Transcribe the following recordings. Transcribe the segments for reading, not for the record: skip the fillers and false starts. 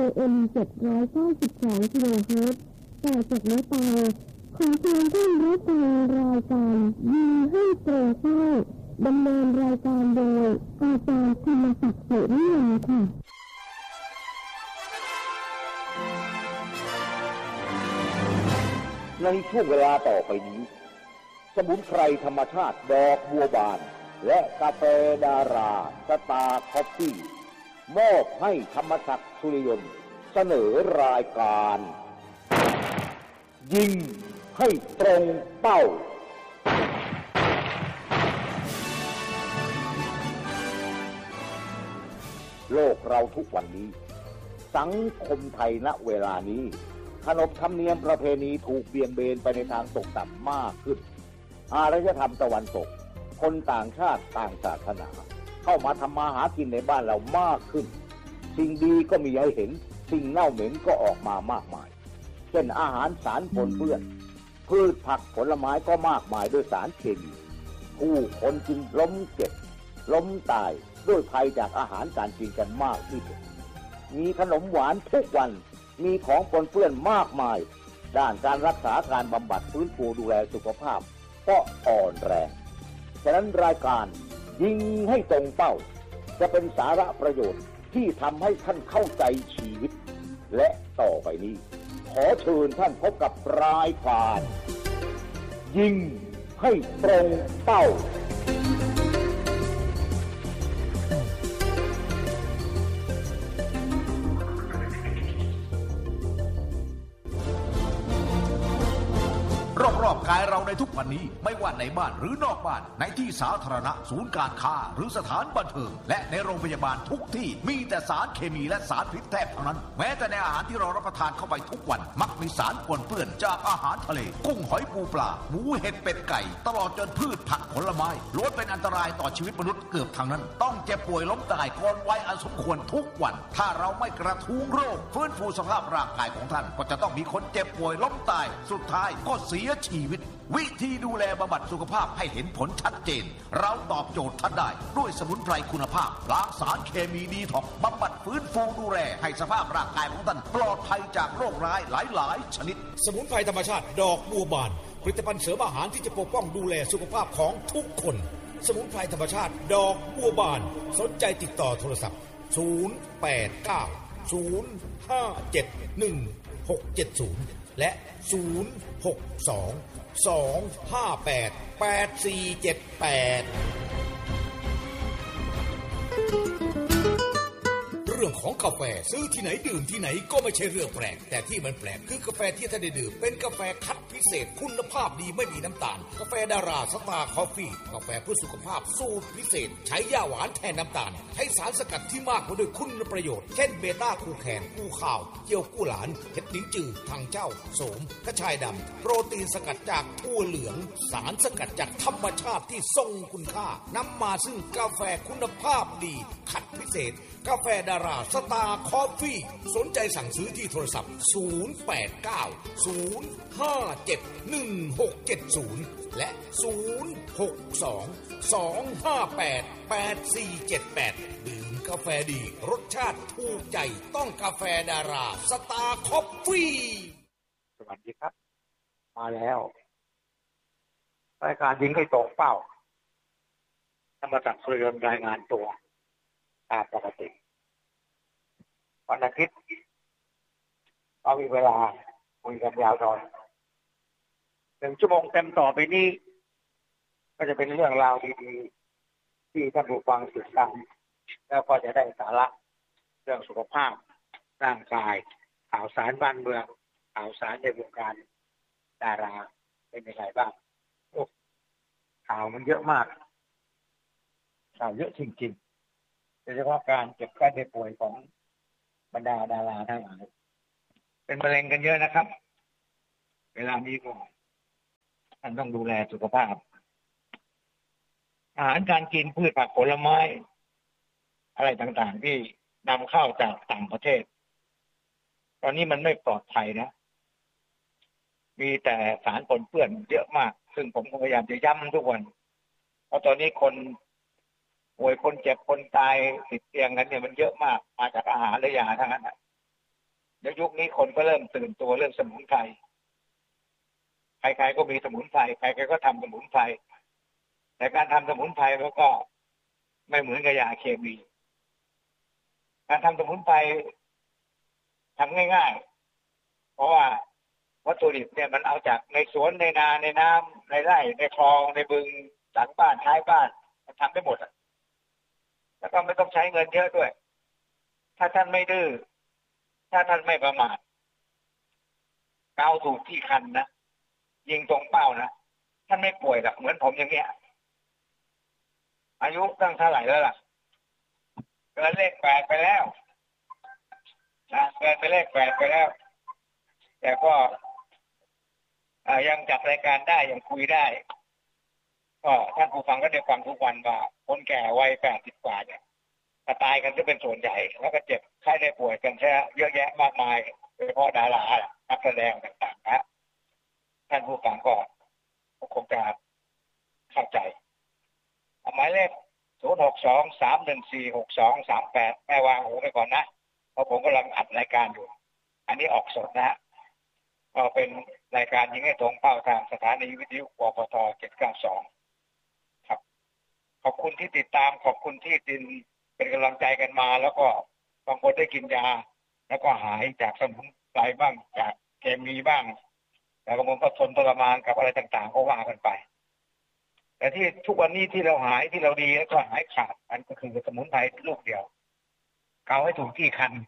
AM 792 กิโลเฮิรตซ์ต่อจากนี้ไปขอเชิญท่านรับฟังรายการยิงให้ตรงเป้าดำเนินรายการโดยอาจารย์ธรรมศักดิ์ สุริยันค่ะในช่วงเวลาต่อไปนี้สมุนไพรธรรมชาติดอกบัวบานและกาแฟดาราสตาร์คอฟฟี่มอบให้ธรรมศักดิ์ สุริยนต์เสนอรายการยิงให้ตรงเป้าโลกเราทุกวันนี้สังคมไทยณเวลานี้ขนบธรรมเนียมประเพณีถูกเบี่ยงเบนไปในทางตกต่ำมากขึ้นอารยธรรมตะวันตกคนต่างชาติต่างศาสนาเข้ามาทำมาหากินในบ้านเรามากขึ้นสิ่งดีก็มีให้เห็นสิ่งเน่าเหม็นก็ออกมามากมายเช่นอาหารสารปนเปื้อนพืชผักผลไม้ก็มากมายด้วยสารเคมีผู้คนจึงล้มเจ็บล้มตายด้วยภัยจากอาหารการกินกันมากที่สุดมีขนมหวานทุกวันมีของปนเปื้อนมากมายด้านการรักษาการบำบัดฟื้นฟูดูแลสุขภาพก็อ่อนแรงฉะนั้นรายการยิงให้ตรงเป้าจะเป็นสาระประโยชน์ที่ทำให้ท่านเข้าใจชีวิตและต่อไปนี้ขอเชิญท่านพบกับรายการยิงให้ตรงเป้ารอบๆกายเราในทุกวันนี้ไม่ว่าในบ้านหรือนอกบ้านในที่สาธารณะศูนย์การค้าหรือสถานบันเทิงและในโรงพยาบาลทุกที่มีแต่สารเคมีและสารพิษแทบทั้งนั้นแม้แต่ในอาหารที่เรารับประทานเข้าไปทุกวันมักมีสารปนเปื้อนจากอาหารทะเลกุ้งหอยปูปลาหมูเห็ดเป็ดไก่ตลอดจนพืชผักผลไม้ล้วนเป็นอันตรายต่อชีวิตมนุษย์เกือบทั้งนั้นต้องเจ็บป่วยล้มตายก่อนวัยอันสมควรทุกวันถ้าเราไม่กระทุ้งโรคฟื้นฟูสภาพร่างกายของท่านก็จะต้องมีคนเจ็บป่วยล้มตายสุดท้ายก็เสียชีวิตวิธีดูแลบำบัดสุขภาพให้เห็นผลชัดเจนเราตอบโจทย์ท่านได้ด้วยสมุนไพรคุณภาพล้างสารเคมีดีท็อกซ์บำบัดฟื้นฟูดูแลให้สภาพร่างกายของท่านปลอดภัยจากโรคร้ายหลายชนิดสมุนไพรธรรมชาติดอกบัวบานผลิตภัณฑ์เสริมอาหารที่จะปกป้องดูแลสุขภาพของทุกคนสมุนไพรธรรมชาติดอกบัวบานสนใจติดต่อโทรศัพท์0890571670และ062-258-8478เรื่องของกาแฟซื้อที่ไหนดื่มที่ไหนก็ไม่ใช่เรื่องแปลกแต่ที่มันแปลกคือกาแฟที่ท่านได้ดื่มเป็นกาแฟคัดพิเศษคุณภาพดีไม่มีน้ำตาลกาแฟดาราสตาร์คอฟฟี่กาแฟเพื่อสุขภาพสูตรพิเศษใช้ย่าหวานแทนน้ำตาลให้สารสกัดที่มากกว่าด้วยคุณประโยชน์เช่นเบต้าคูแคนกูข่าวเจียวกู้หลานเห็ดลิ้นจือทางเจ้าโสมกระชายดำโปรตีนสกัดจากถั่วเหลืองสารสกัดจากธรรมชาติที่ทรงคุณค่านำมาซึ่งกาแฟคุณภาพดีคัดพิเศษกาแฟดาราสตาร์คอฟฟี่สนใจสั่งซื้อที่โทรศัพท์0890571670และ062-258-8478ดื่มกาแฟดีรสชาติถูกใจต้องกาแฟดาราสตาร์คอฟฟี่สวัสดีครับมาแล้วรายการยิงให้ตรงเป้าธรรมศักดิ์ สุริยนต์รายงานตัวตามปกติวันอาทิตย์เรามีเวลาคุยกันยาวหน่อย1 ชั่วโมงเต็มต่อไปนี้ก็จะเป็นเรื่องราวดีๆที่ท่านผู้ฟังติดตามแล้วก็จะได้สาระเรื่องสุขภาพร่างกายข่าวสารบ้านเมืองข่าวสารในวงการดาราเป็นยังไงบ้างข่าวมันเยอะมากข่าวเยอะจริงๆโดยเฉพาะการเจ็บไข้ได้ป่วยของบรรดาดาราทั้งหลายเป็นมะเร็งกันเยอะนะครับเวลานี้ก็ท่านต้องดูแลสุขภาพอาหารการกินพืชผักผลไม้อะไรต่างๆที่นำเข้าจากต่างประเทศตอนนี้มันไม่ปลอดภัยนะมีแต่สารปนเปื้อนเยอะมากซึ่งผมพยายามจะย้ำทุกวันเพราะตอนนี้คนป่วยคนเจ็บคนตายติดเตียงกันเนี่ยมันเยอะมากมาจากอาหารและยาทั้งนั้นในยุคนี้คนก็เริ่มตื่นตัวเรื่องสมุนไพรใครๆก็มีสมุนไพรใครๆก็ทำสมุนไพรแต่การทำสมุนไพรมันก็ไม่เหมือนกับยาเคมีการทำสมุนไพรทำง่ายๆเพราะว่าวัตถุดิบเนี่ยมันเอาจากในสวนในนาในน้ำในไร่ในคลองในบึงหลังบ้านท้ายบ้านมันทำได้หมดอ่ะแล้วก็ไม่ต้องใช้เงินเยอะด้วยถ้าท่านไม่ดื้อถ้าท่านไม่ประมาทเกาถูกที่คันนะยิงตรงเป้านะท่านไม่ป่วยหรอกเหมือนผมอย่างเงี้ยอายุตั้งเท่าไหร่แล้วล่ะเกินเลข8ไปแล้วนะเกินไปเลข8ไปแล้วแต่ก็ยังจัดรายการได้ยังคุยได้ก็ท่านผู้ฟังก็ได้ฟังทุกวันว่าคนแก่วัย80 กว่าเนี่ยตายกันจะเป็นส่วนใหญ่แล้วก็เจ็บไข้ได้ป่วยกันแค่เยอะแยะมากมายโดยเฉพาะดารานักแสดงต่างๆนะท่านผู้ฟังก็คงจะเข้าใจหมายเลข062-314-6238แม่วางหูไปก่อนนะเพราะผมกำลังอัดรายการอยู่อันนี้ออกสดนะฮะก็เป็นรายการยิงให้ตรงเป้าทางสถานีวิทยุปปท792ครับขอบคุณที่ติดตามขอบคุณที่เป็นกำลังใจกันมาแล้วก็บางคนได้กินยาแล้วก็หายจากสมุนไพรบ้างจากเคมีบ้างแต่บางคนก็ทนทรมานกับอะไรต่างๆก็ว่ากันไปแต่ที่ทุกวันนี้ที่เราหายที่เราดีแล้วก็หายขาดอันก็คือสมุนไพรลูกเดียวเกาให้ถูกที่คัน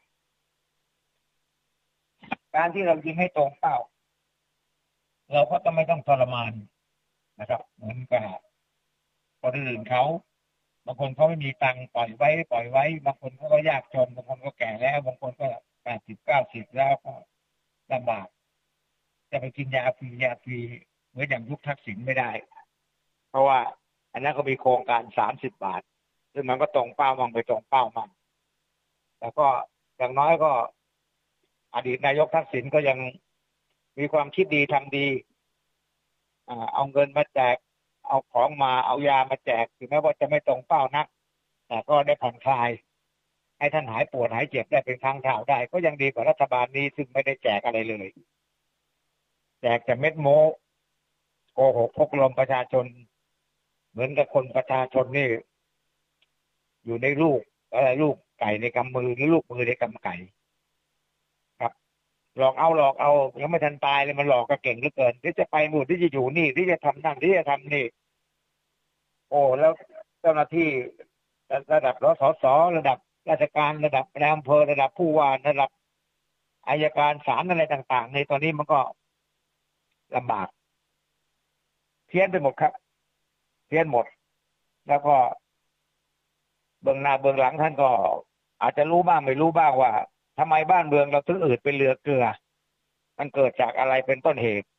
การที่เรายิงให้ตรงเป้าเราก็ต้องไม่ต้องทรมานนะครับเหมือนกับคนอื่นเขาบางคนเขาไม่มีตังค์ปล่อยไว้บางคนเขาก็ยากจนบางคนก็แก่แล้วบางคนก็80-90แล้วก็ลำบากจะไปกินยาฟรีเหมือนอย่างยุคทักษิณไม่ได้เพราะว่าอันนั้นก็มีโครงการ30 บาทซึ่งมันก็ตรงเป้ามั่งไปตรงเป้ามั่งแต่ก็อย่างน้อยก็อดีตนายกทักษิณก็ยังมีความคิดดีทำดีเอาเงินมาแจกเอาของมาเอายามาแจกถึงแม้ว่าจะไม่ตรงเป้านักแต่ก็ได้ผ่อนคลายให้ท่านหายปวดหายเจ็บได้เป็นครั้งคราวได้ก็ยังดีกว่ารัฐบาลนี้ซึ่งไม่ได้แจกอะไรเลยแจกแต่เม็ดโม้โกหกพกลมประชาชนเหมือนกับคนประชาชนนี่อยู่ในลูกไก่ในกำมือหรือลูกมือในกำไก่ครับหลอกเอายังไม่ทันตายเลยมันหลอกก็เก่งเหลือเกินที่จะไปนู่นที่จะอยู่นี่ที่จะทำนั่นที่จะทำนี่โอ้แล้วเจ้าหน้าที่ระดับสสระดับราชการระดับนายอำเภอระดับผู้ว่าระดับอัยการศาลอะไรต่างๆในตอนนี้มันก็ลำบากเพี้ยนไปหมดครับเพี้ยนหมดแล้วก็เบื้องหน้าเบื้องหลังท่านก็อาจจะรู้บ้างไม่รู้บ้างว่าทำไมบ้านเมืองเราถึงอืดเป็นเรือเกลือมันเกิดจากอะไรเป็นต้นเหตุ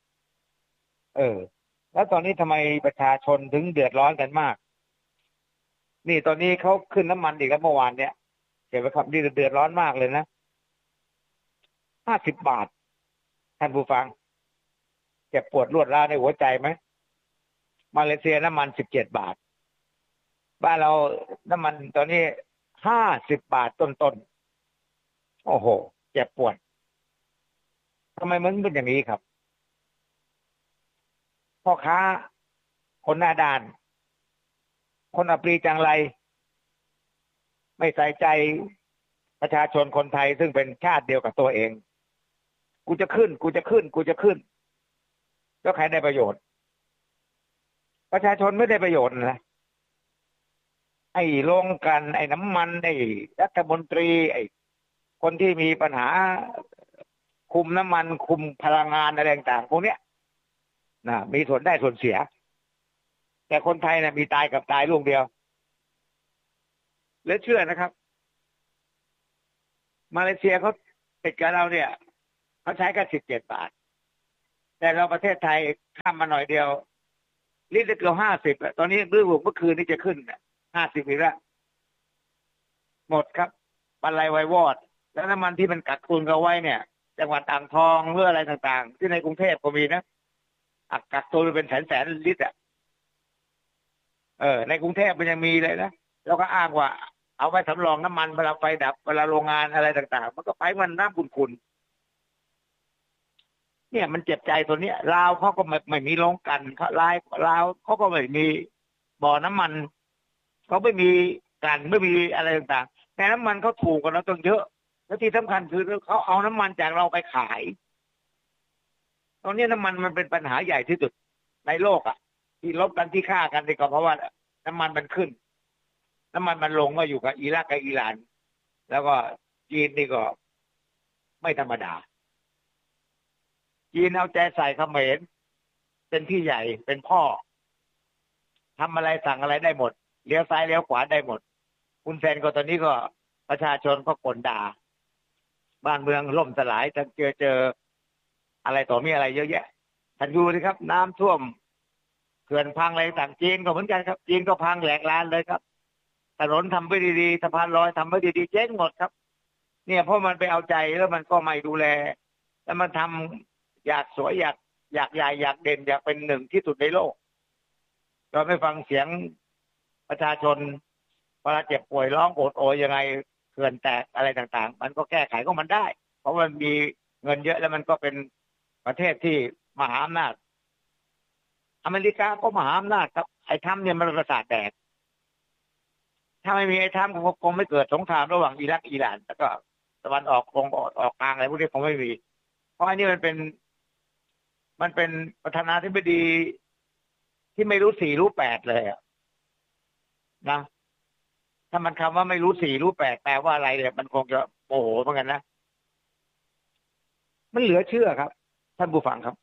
แล้วตอนนี้ทำไมประชาชนถึงเดือดร้อนกันมากนี่ตอนนี้เขาขึ้นน้ำมันอีกแล้วเมื่อวานเนี่ยเห็นไหมครับนี่เดือดร้อนมากเลยนะ50 บาทท่านผู้ฟังเจ็บปวดรวดร้าวในหัวใจไหมมาเลเซียน้ำมัน17 บาทบ้านเราน้ำมันตอนนี้50 บาทต้นโอ้โหเจ็บปวดทำไมมันเป็นอย่างนี้ครับพ่อค้าคนหน้าด้านคนอับปรีจังไรไม่ใส่ใจประชาชนคนไทยซึ่งเป็นชาติเดียวกับตัวเองกูจะขึ้นแล้วใครได้ประโยชน์ประชาชนไม่ได้ประโยชน์นะไอ้โรงกันไอ้น้ำมันไอ้รัฐมนตรีไอ้คนที่มีปัญหาคุมน้ำมันคุมพลังงานอะไรต่างๆพวกเนี้ยนะมีส่วนได้ส่วนเสียแต่คนไทยนะมีตายกับตายลูกเดียวและเชื่อนะครับมาเลเซียเขาติดกับเราเนี่ยเขาใช้กัน17 บาทแต่เราประเทศไทยข้ามมาหน่อยเดียวลิตรเกือบ50แล้วตอนนี้เมื่อคืนนี้จะขึ้น50อีกแล้วหมดครับบรรลัยไววอดแล้วน้ำมันที่มันกักตุนเอาไว้เนี่ยจังหวัดอ่างทองหรืออะไรต่างๆที่ในกรุงเทพก็มีนะกักตุนเป็นแสนลิตรในกรุงเทพมันยังมีเลยนะแล้วก็อ้างว่าเอาไว้สำรองน้ำมันเวลาไฟดับเวลาโรงงานอะไรต่างๆมันก็ไปมันน้ำขุ่นๆเนี่ยมันเจ็บใจตัวเนี้ยลาวเขาก็ไม่มีโรงกลั่นลาวเขาก็ไม่มีบ่อน้ำมันเขาไม่มีกลั่นไม่มีอะไรต่างๆแต่น้ำมันเขาถูกกว่าเราต้องเยอะแล้วที่สำคัญคือเขาเอาน้ำมันจากเราไปขายตอนนี้น้ำมันมันเป็นปัญหาใหญ่ที่สุดในโลกอ่ะที่ลบกันที่ฆ่ากันนี่ก็เพราะว่าน้ำมันมันขึ้นน้ำมันมันลงมาอยู่กับอิรักกับอิหร่านแล้วก็จีนนี่ก็ไม่ธรรมดาจีนเอาใจใส่เขมรเป็นพี่ใหญ่เป็นพ่อทำอะไรสั่งอะไรได้หมดเลี้ยวซ้ายเลี้ยวขวาได้หมดคุณเซนก็ตอนนี้ก็ประชาชนก็กลด่าบ้านเมืองล่มสลายทั้งเจออะไรต่อมีอะไรเยอะแยะท่านดูสิครับน้ำท่วมเขื่อนพังอะไรต่างจีนก็เหมือนกันครับจีนก็พังแหลกลานเลยครับถนนทำไม่ดีๆสะพานลอยทำไม่ดีๆเจ๊งหมดครับเนี่ยเพราะมันไปเอาใจแล้วมันก็ไม่ดูแลแล้วมันทำอยากสวยอยากใหญ่อยากเด่นอยากเป็นหนึ่งที่สุดในโลกเราไม่ฟังเสียงประชาชนเวลาเจ็บป่วยร้องโอดโอยยังไงเขื่อนแตกอะไรต่างๆมันก็แก้ไขของมันได้เพราะมันมีเงินเยอะแล้วมันก็เป็นประเทศที่มหาอำนาจอเมริกาก็มหาอำนาจครับไอ้ทำเนี่ยมันประสาทแดกถ้าไม่มีไอ้ทำคงไม่เกิดสงครามระหว่างอิรักอิหร่านแล้วก็ตะวันออกคงออกกลางอะไรพวกนี้คงไม่มีเพราะอันนี้มันเป็นประธานาธิบดีที่ไม่รู้สี่รู้แปดเลยนะถ้ามันคำว่าไม่รู้สี่รู้แปดแปลว่าอะไรเนี่ยมันคงจะโมโหเหมือนกันนะมันเหลือเชื่อครับท่านผู้ฟังครับ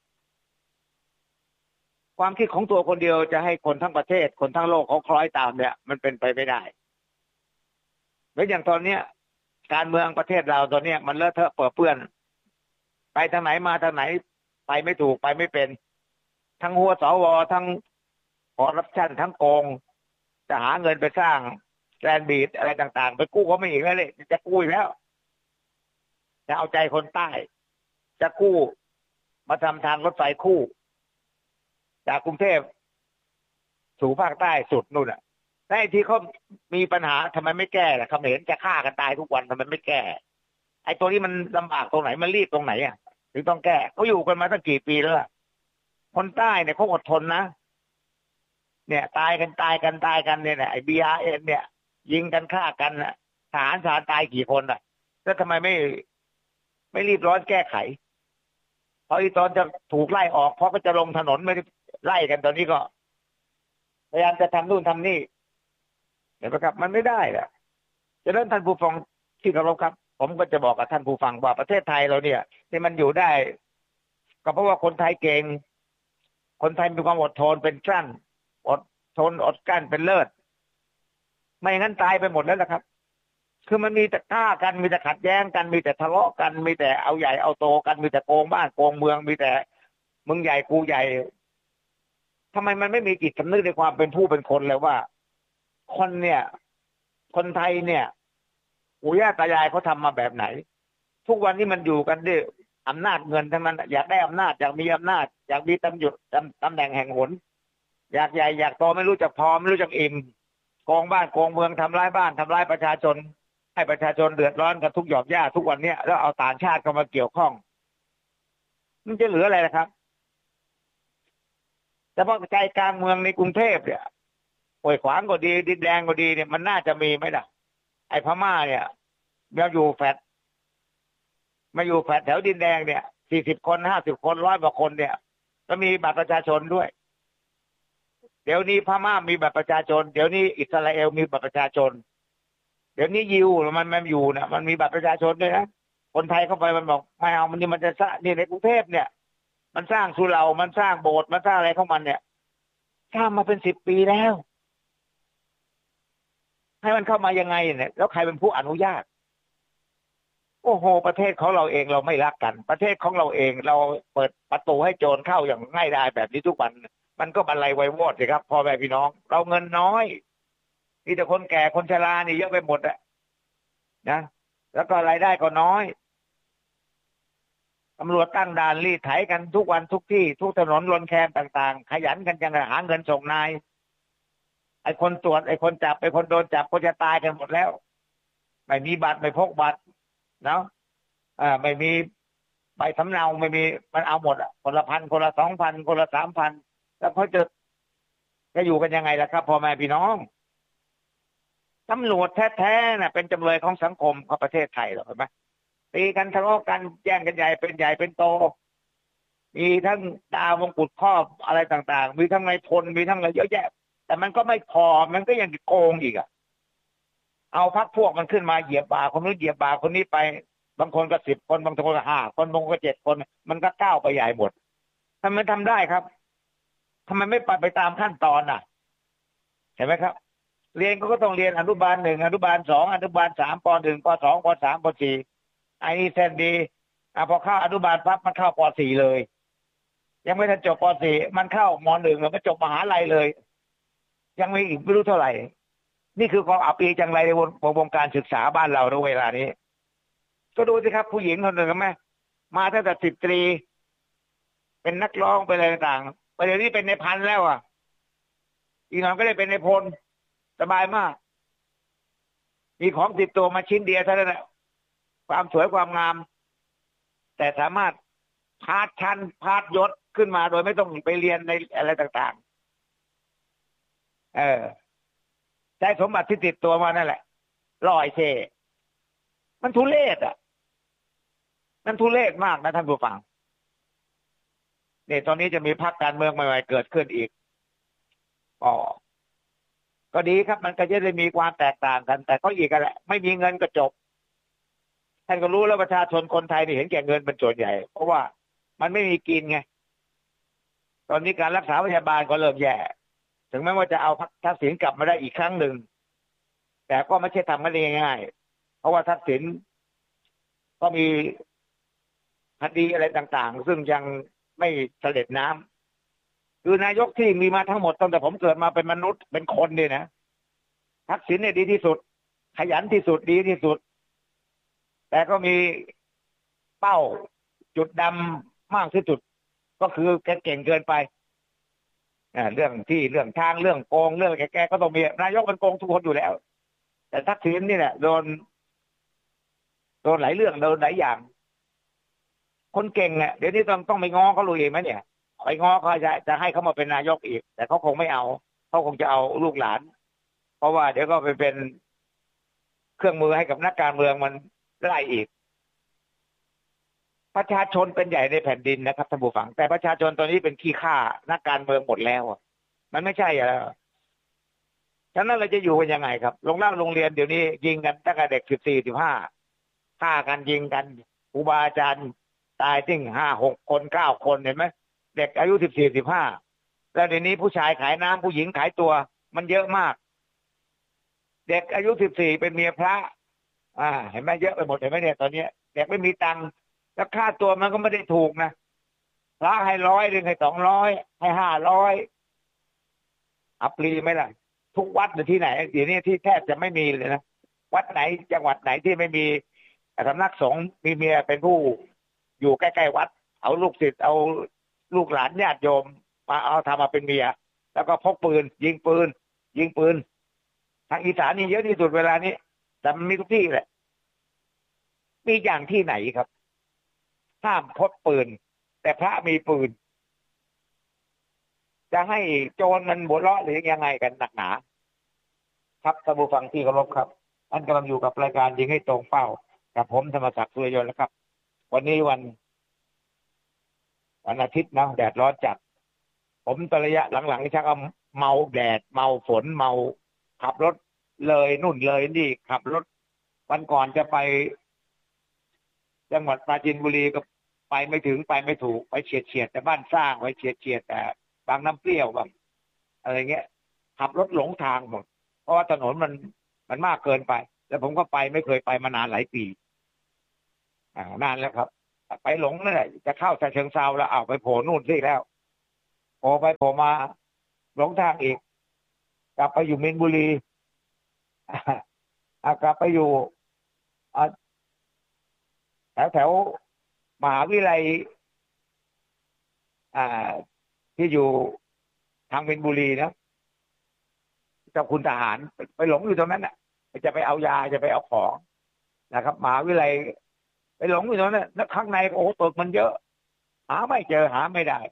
ความคิดของตัวคนเดียวจะให้คนทั้งประเทศคนทั้งโลกเขาคล้อยตามเนี่ยมันเป็นไปไม่ได้แล้วอย่างตอนเนี้ยการเมืองประเทศเราตอนเนี้ยมันเลอะเทอะเปื้อนเปื้อนไปทางไหนมาทางไหนไปไม่ถูกไปไม่เป็นทั้งหัวสวทั้งคอร์รัปชันทั้งโกงจะหาเงินไปสร้างแกรนด์บีดอะไรต่างๆไปกู้เขาไม่อีกแล้วเลยจะกู้อีกแล้วจะเอาใจคนใต้จะกู้มาทำทางรถไฟคู่จากกรุงเทพสู่ภาคใต้สุดนู่นอ่ะแต่ที่เขามีปัญหาทำไมไม่แก้ล่ะเขมรจะฆ่ากันตายทุกวันทำไมไม่แก้ไอ้ตัวนี้มันลำบากตรงไหนมันรีบตรงไหนอ่ะถึงต้องแก้เขาอยู่กันมาตั้งกี่ปีแล้วคนใต้เนี่ยเขาอดทนนะเนี่ยตายกันเนี่ยไอ้ BRN เนี่ยยิงกันฆ่ากันน่ะทหารตายกี่คนอ่ะแล้วทำไมไม่รีบร้อนแก้ไขพออีตอนจะถูกไล่ออกเพราะก็จะลงถนนไม่ได้ไล่กันตอนนี้ก็พยายามจะทำนู่นทำนี่เห็นไหมครับมันไม่ได้แหละฉะนั้นท่านผู้ฟังที่เคารพครับผมก็จะบอกกับท่านผู้ฟังว่าประเทศไทยเราเนี่ยที่มันอยู่ได้ก็เพราะว่าคนไทยเก่งคนไทยมีความอดทนเป็นกลั้นอดทนอดกลั้นเป็นเลิศไม่งั้นตายไปหมดแล้วล่ะครับคือมันมีแต่ฆ่ากันมีแต่ขัดแย้งกันมีแต่ทะเลาะกันมีแต่เอาใหญ่เอาโตกันมีแต่โกงบ้านโกงเมืองมีแต่มึงใหญ่กูใหญ่ทำไมมันไม่มีจิตสำนึกในความเป็นผู้เป็นคนเลยว่าคนเนี่ยคนไทยเนี่ยปู่ย่าตายายเขาทำมาแบบไหนทุกวันนี้มันอยู่กันด้วยอำนาจเงินทั้งนั้นอยากได้อำนาจอยากมีอำนาจอยากมีตำแหน่งแห่งหนอยากใหญ่อยากโตไม่รู้จักพอไม่รู้จักอิ่มโกงบ้านโกงเมืองทำร้ายบ้านทำร้ายประชาชนให้ประชาชนเดือดร้อนกันทุกหย่อมย่าทุกวันเนี้ยแล้วเอาต่างชาติเข้ามาเกี่ยวข้องมันจะเหลืออะไรนะครับแต่พอใจกลางเมืองในกรุงเทพเนี่ยห้วยขวางก็ดีดินแดงก็ดีเนี่ยมันน่าจะมีไหมล่ะไอ้พม่าเนี่ยมาอยู่แฟดแถวดินแดงเนี่ย40 คน50 คน100 กว่าคนเนี่ยก็มีบัตรประชาชนด้วยเดี๋ยวนี้พม่ามีบัตรประชาชนเดี๋ยวนี้อิสราเอลมีบัตรประชาชนเดี๋ยวนี้ยิวมันอยู่นะมันมีบัตรประชาชนด้วยนะคนไทยเข้าไปมันบอกไม่เอามันนี่มันจะสร้างนี่ในกรุงเทพเนี่ยมันสร้างสุเหร่ามันสร้างโบสถ์มันสร้างอะไรของมันเนี่ยสร้างมาเป็น10 ปีแล้วให้มันเข้ามายังไงเนี่ยแล้วใครเป็นผู้อนุญาตโอ้โหประเทศของเราเองเราไม่รักกันประเทศของเราเองเราเปิดประตูให้โจรเข้าอย่างง่ายดายแบบนี้ทุกวันมันก็บรรลัยไวโวดสิครับพ่อแม่พี่น้องเราเงินน้อยมีแต่คนแก่คนชรานี่เยอะไปหมดอะนะแล้วก็รายได้ก็น้อยตำรวจตั้งด่านรีดไถกันทุกวันทุกที่ทุกถนนลนแคมต่างๆขยันกันจังหาเงินส่งนายไอ้คนตรวจไอ้คนจับไอ้คนโดนจับก็จะตายกันหมดแล้วไม่มีบัตรไม่พกบัตรเนาะไม่มีใบสำเนาไม่มีมันเอาหมดอ่ะคนละ1,000คนละ2,000คนละ3,000แล้วเขาจะอยู่กันยังไงล่ะครับพ่อแม่พี่น้องตำรวจแท้ๆน่ะเป็นจำเลยของสังคมของประเทศไทยหรอกเห็นไหมตีกันทะเลาะกันแย่งกันใหญ่เป็นโตมีทั้งดาวมงกุฎครอบอะไรต่างๆมีทั้งนายพลมีทั้งอะไรเยอะแยะแต่มันก็ไม่พอมันก็ยังโกงอีกอ่ะเอาพรรคพวกมันขึ้นมาเหยียบบ่าคนนู้นเหยียบบ่าคนนี้ไปบางคนก็10 คนบางคนก็5 คนบางคนก็7 คนมันก็ก้าวไปใหญ่หมดทำไมทำได้ครับทำไมไม่ไปตามขั้นตอนน่ะเห็นไหมครับเรียนก็ต้องเรียนอนุบาล1อนุบาล2อนุบาล3ป1ป2ป3ป4ไอ้นี่เส้นดีพอเข้าอนุบาลปั๊บมันเข้าป4เลยยังไม่ทันจบป4มันเข้าม1แล้วก็จบมหาลัยเลยยังไม่อีกไม่รู้เท่าไหร่นี่คือความอับปีจังไรในวงการศึกษาบ้านเราในเวลานี้ก็ดูสิครับผู้หญิงคนหนึ่งไหมมาตั้งแต่10 ตรีเป็นนักร้องไปอะไรต่างๆประเดี๋ยวนี้เป็นในพันแล้วอ่ะอีกหน่อยก็ได้เป็นในพลสบายมากมีของติดตัวมาชิ้นเดียวเท่านั้นแหละความสวยความงามแต่สามารถพาดชั้นพาดยศขึ้นมาโดยไม่ต้องไปเรียนในอะไรต่างๆใช้สมบัติที่ติดตัวมานั่นแหละลอยเชมันทุเรศอ่ะมันทุเรศมากนะท่านผู้ฟังเนี่ยตอนนี้จะมีพรรคการเมืองใหม่ๆเกิดขึ้นอีกก็ดีครับมันก็จะได้มีความแตกต่างกันแต่ก็อีกกันแหละไม่มีเงินก็จบท่านก็รู้แล้วประชาชนคนไทยนี่เห็นแก่เงินเป็นส่วนใหญ่เพราะว่ามันไม่มีกินไงตอนนี้การรักษาพยาบาลก็เริ่มแย่ถึงแม้ว่าจะเอาทักษิณกลับมาได้อีกครั้งหนึ่งแต่ก็ไม่ใช่ทำกันง่ายๆเพราะว่าทักษิณก็มีคดีอะไรต่างๆซึ่งยังไม่เสด็จน้ำคือนายกที่มีมาทั้งหมดตั้งแต่ผมเกิดมาเป็นมนุษย์เป็นคนเนี่ยนะทักษิณเนี่ยดีที่สุดขยันที่สุดดีที่สุดแต่ก็มีเป้าจุดดำมากที่สุดก็คือแกเก่งเกินไปเรื่องทางเรื่องโกงเรื่องแกก็ต้องมีนายกมันโกงทุกคนอยู่แล้วแต่ทักษิณนี่แหละโดนหลายเรื่องโดนหลายอย่างคนเก่งเนี่ยเดี๋ยวนี้ต้องไปง้อเขาลุยเองไหมเนี่ยไปง้อเขาจะให้เขามาเป็นนายกอีกแต่เขาคงไม่เอาเขาคงจะเอาลูกหลานเพราะว่าเดี๋ยวก็ไปเป็นเครื่องมือให้กับนักการเมืองมันไล่อีกประชาชนเป็นใหญ่ในแผ่นดินนะครับท่านผู้ฟังแต่ประชาชนตอนนี้เป็นขี้ข้านักการเมืองหมดแล้วมันไม่ใช่แล้วฉะนั้นเราจะอยู่กันยังไงครับโรงเรียนเดี๋ยวนี้ยิงกันตั้งแต่เด็ก14 15ฆ่ากันยิงกันครูบาอาจารย์ตายทิ้ง5 6 คน9 คนเห็นไหมเด็กอายุ14 15แล้วเดี๋ยวนี้ผู้ชายขายน้ำผู้หญิงขายตัวมันเยอะมากเด็กอายุ14เป็นเมียพระเห็นไหมเยอะไปหมดเห็นไหมเนี่ยตอนนี้เด็กไม่มีตังค์แล้วค่าตัวมันก็ไม่ได้ถูกนะพระให้100หนึ่งให้200ให้500อัปรีไหมล่ะทุกวัดหรือที่ไหนเดี๋ยวนี้ที่แทบจะไม่มีเลยนะวัดไหนจังหวัดไหนที่ไม่มีสำนักสงฆ์มีเมียเป็นผู้อยู่ใกล้ๆวัดเอาลูกศิษย์เอาลูกหลานญาติโยมมาเอาทำมาเป็นเมียแล้วก็พกปืนยิงปืนทางอีสานนี่เยอะที่สุดเวลานี้แต่มันมีทุกที่แหละมีอย่างที่ไหนครับห้ามพกปืนแต่พระมีปืนจะให้โจรมันหัวเราะหรือยังไงกันหนักหนาครับท่านผู้ฟังที่เคารพครับท่านกำลังอยู่กับรายการยิงให้ตรงเป้ากับผมธรรมศักดิ์ สุริยนต์แล้วครับวันนี้วันอาทิตย์นะแดดร้อนจัดผมตระยะหลังๆนี่ชักเมาแดดเมาฝนเมาขับรถเลยนู่นเลยนี่ขับรถวันก่อนจะไปจังหวัดปราจีนบุรีก็ไปไม่ถึงไปไม่ถูกไปเฉียดแต่บ้านสร้างไปเฉียดแต่บางน้ำเปรี้ยวบางอะไรเงี้ยขับรถหลงทางหมดเพราะว่าถนนมันมากเกินไปแล้วผมก็ไปไม่เคยไปมานานหลายปีนานแล้วครับไปหลงนั่นแหละจะเข้าฉะเชิงเทราแล้วไปโผล่นู่นสิแล้วโผล่ไปโผล่มาหลงทางอีกกลับไปอยู่มีนบุรีกลับไปอยู่แถวมหาวิทยาลัยที่อยู่ทางมีนบุรีนะเจ้าคุณทหารไปหลงอยู่ตรงนั้นน่ะจะไปเอายาจะไปเอาของนะครับมหาวิทยาลัยไปหลงอยู่ตรงนั้นแล้วข้างในโอ้โหตึกมันเยอะหาไม่เจอหาไม่ได้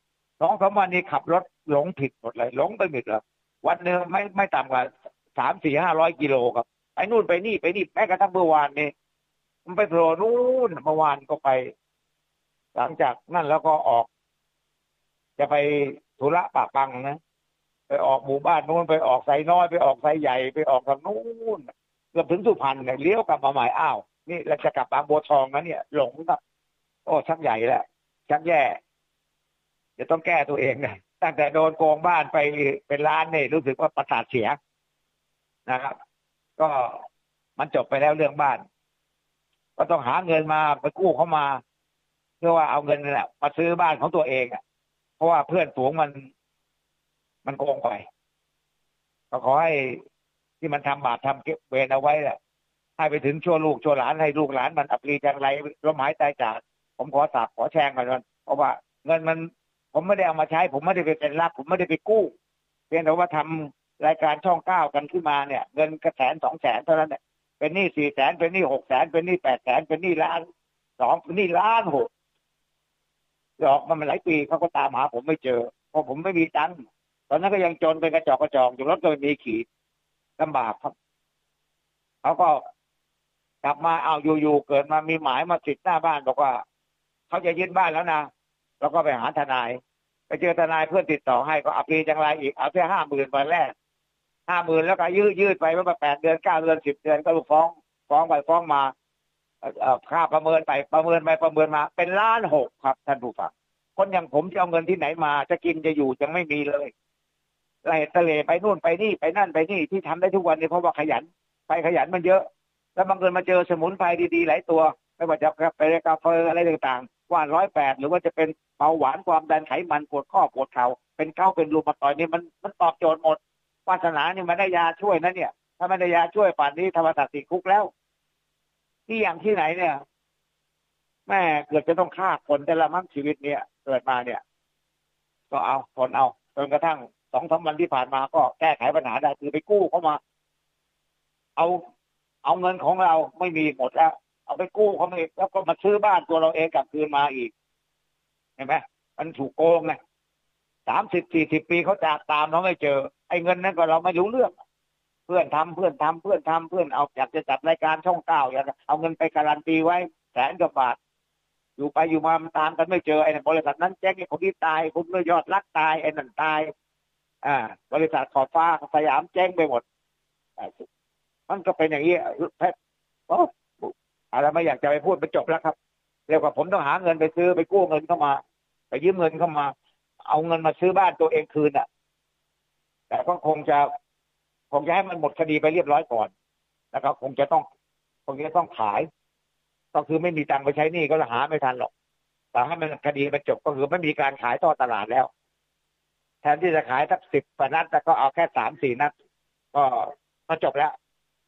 2-3 วันนี้ขับรถหลงผิดหมดเลยหลงไปหมดเลยวันหนึ่งไม่ต่ำกว่า300-400-500 กิโลครับไปนู่นไปนี่ไปนี่แม้กระทั่งเมื่อวานนี้มันไปโผล่นู่นเมื่อวานก็ไปหลังจากนั่นแล้วก็ออกจะไปธุระปะปังนะไปออกหมู่บ้านนู้นไปออกไซน้อยไปออกไซใหญ่ไปออกทางนู้นเกือบถึงสุพรรณเนี่ยเลี้ยวกลับมาใหม่อ้าวนี่เราจะกลับบางบัวทองนะเนี่ยหลงครับโอ้ชักใหญ่แล้วชักแย่จะต้องแก้ตัวเองนะตั้งแต่โดนโกงบ้านไปเป็นล้านเนี่ยรู้สึกว่าประสาทเสียนะครับ ก็มันจบไปแล้วเรื่องบ้านก็ต้องหาเงินมาไปกู้เข้ามาเพื่อว่าเอาเงินนั่นแหละมาซื้อบ้านของตัวเองอ่ะเพราะว่าเพื่อนฝูงมันโกงไปก็ขอให้ที่มันทำบาปทำเวรเอาไว้แหละให้ไปถึงชั่วลูกชั่วหลานให้ลูกหลานมันอับปรีจังไรล้มหายตายจากผมขอสาบขอแช่งมันเพราะว่าเงินมันผมไม่ได้เอามาใช้ผมไม่ได้ไปเป็นรับผมไม่ได้ไปกู้เพียงแต่ว่าทำรายการช่อง9กันขึ้นมาเนี่ยเงินกระ100,000-200,000เท่านั้นเนี่ยเป็นหนี้400,000เป็นหนี้600,000เป็นหนี้800,000เป็นหนี้1,200,000เป็นหนี้1,600,000หลอกมันหลายปีเขาก็ตามหาผมไม่เจอเพราะผมไม่มีตังค์ตอนนั้นก็ยังจนเป็นกระจอกอยู่รถก็ไม่มีขี่ลำบากครับเขาก็กลับมาเอาอยู่ๆเกิดมามีหมายมาติดหน้าบ้านบอกว่าเขาจะยึดบ้านแล้วนะแล้วก็ไปหาทนายไปเจอทนายเพื่อนติดต่อให้ก็อัปรีจังไรอีกเอาแค่50,000วันแรก50,000แล้วก็ยืดไปว่า8 เดือน9 เดือน10 เดือนก็ฟ้องไปฟ้องมาค่าประเมินไปประเมินมาเป็น1,600,000ครับท่านผู้ฟังคนอย่างผมจะเอาเงินที่ไหนมาจะกินจะอยู่ยังไม่มีเลยไล่ทะเลไปนู่นไปนี่ไปนั่นไปนี่ที่ทำได้ทุกวันนี้เพราะว่าขยันไปขยันมันเยอะแล้วบางเงินมาเจอสมุนไพรดีๆหลายตัวไม่ว่าจะไปกาแฟอะไรต่างๆว่า108หรือว่าจะเป็นเบาหวานความดันไขมันปวดข้อปวดเข่าเป็นเกาเป็นรูมาตอยด์นี่มันตอบโจทย์หมดวาสนานี่มันได้ยาช่วยนะเนี่ยถ้าไม่ได้ยาช่วยป่านนี้ธรรมศาสตร์ติดคุกแล้วที่อย่างที่ไหนเนี่ยแม่เกิดจะต้องฆ่าคนแต่ละมั้งชีวิตเนี่ยเกิดมาเนี่ยก็เอาทนเอาจนกระทั่ง2-3 วันที่ผ่านมาก็แก้ไขปัญหาได้คือไปกู้เข้ามาเอาเงินของเราไม่มีหมดแล้วเอาไปกู้เขามาแล้วก็มาซื้อบ้านตัวเราเองกลับคืนมาอีกเห็นไหมมันถูกโกงไง30-40 ปีเขาจากตามเราไม่เจอไอ้เงินนั้นก็เราไม่รู้เรื่องเพื่อนทำเพื่อนเอาอยากจะจัดรายการช่อง9อยากเอาเงินไปการันตีไว้100,000 กว่าบาทอยู่ไปอยู่มามันตามกันไม่เจอไอ้บริษัทนั้นแจ้งไอ้คนที่ตายคนเมื่อยอดรักตายไอ้นั่นตายบริษัทขอบฟ้าสยามแจ้งไปหมดมันก็เป็นอย่างนี้อะไรไม่อยากจะไปพูดไปจบแล้วครับเรียกว่าผมต้องหาเงินไปซื้อไปกู้เงินเข้ามาไปยืมเงินเข้ามาเอาเงินมาซื้อบ้านตัวเองคืนแต่ก็คงจะให้มันหมดคดีไปเรียบร้อยก่อนนะครับคงจะต้องขายก็คือไม่มีตังค์ไปใช้หนี้ก็หาไม่ทันหรอกแต่ให้มันคดีมันจบก็คือไม่มีการขายต่อตลาดแล้วแทนที่จะขายสัก10 กว่านัดแต่ก็เอาแค่3-4 นัดก็จบแล้ว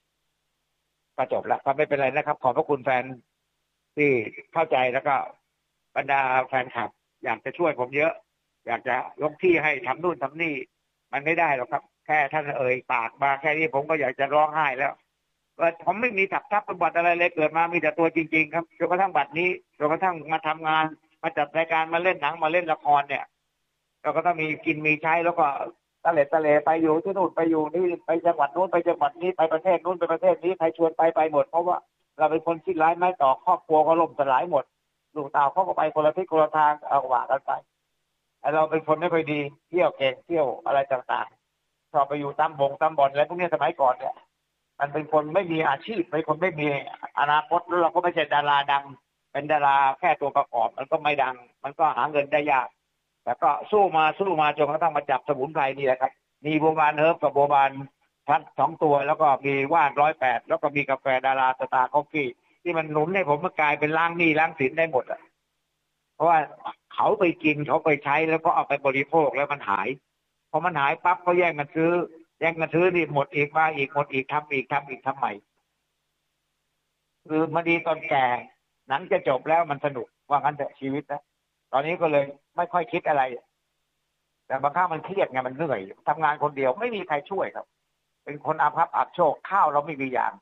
ก็ไม่เป็นไรนะครับขอบพระคุณแฟนที่เข้าใจแล้วก็บรรดาแฟนคลับอยากจะช่วยผมเยอะอยากจะยกที่ให้ทำนู่นทำนี่มันไม่ได้หรอกครับแค่ท่านเอ่ยปากมาแค่นี้ผมก็อยากจะร้องไห้แล้วผมไม่มีทับประวัติอะไรเลยเกิดมามีแต่ตัวจริงๆครับจนกระทั่งบัดนี้จนกระทั่งมาทำงานมาจัดรายการมาเล่นหนังมาเล่นละครเนี่ยเราก็ต้องมีกินมีใช้แล้วก็ตะเลไปอยู่ที่นู่นไปอยู่นี่ไปจังหวัดนู้นไปจังหวัดนี้ไปประเทศนู้นไปประเทศนี้ใครชวนไปหมดเพราะว่าเราเป็นคนคิดร้ายไม่ต่อครอบครัวก็ล่มสลายหมดลูกเต่าเขาก็ไปคนละทิศคนละทางเอาว่ากันไปเราเป็นคนไม่ค่อยดีเที่ยวเก่งเที่ยวอะไรต่างๆชอบไปอยู่ตามบ่อนอะไรพวกนี้สมัยก่อนเนี่ยมันเป็นคนไม่มีอาชีพเป็นคนไม่มีอนาคตแล้วเราก็ไม่ใช่ดาราดังเป็นดาราแค่ตัวประกอบมันก็ไม่ดังมันก็หาเงินได้ยากแต่ก็สู้มาจนกระทั่งมาจับสมุนไพรนี่แหละครับมีโบวานเฮิร์บกับโบวานพัด2 ตัวแล้วก็มีว่าน108แล้วก็มีกาแฟดาราสตาร์คอฟฟี่ที่มันหนุนให้ผมมากลายเป็นล้างหนี้ล้างสินได้หมดเพราะว่าเขาไปกินเขาไปใช้แล้วก็เอาไปบริโภคแล้วมันหายพอมันหายปั๊บก็แย่งกันซื้อนี่หมดอีกมาอีกหมดอีกทำใหม่คือมันดีตอนแก่หนังจะจบแล้วมันสนุกว่างั้นแต่ชีวิตนะตอนนี้ก็เลยไม่ค่อยคิดอะไรแต่บางครั้งมันเครียดไงมันเหนื่อยทำงานคนเดียวไม่มีใครช่วยครับเป็นคนอาภัพอับโชคข้าวเราไม่มีอย่าง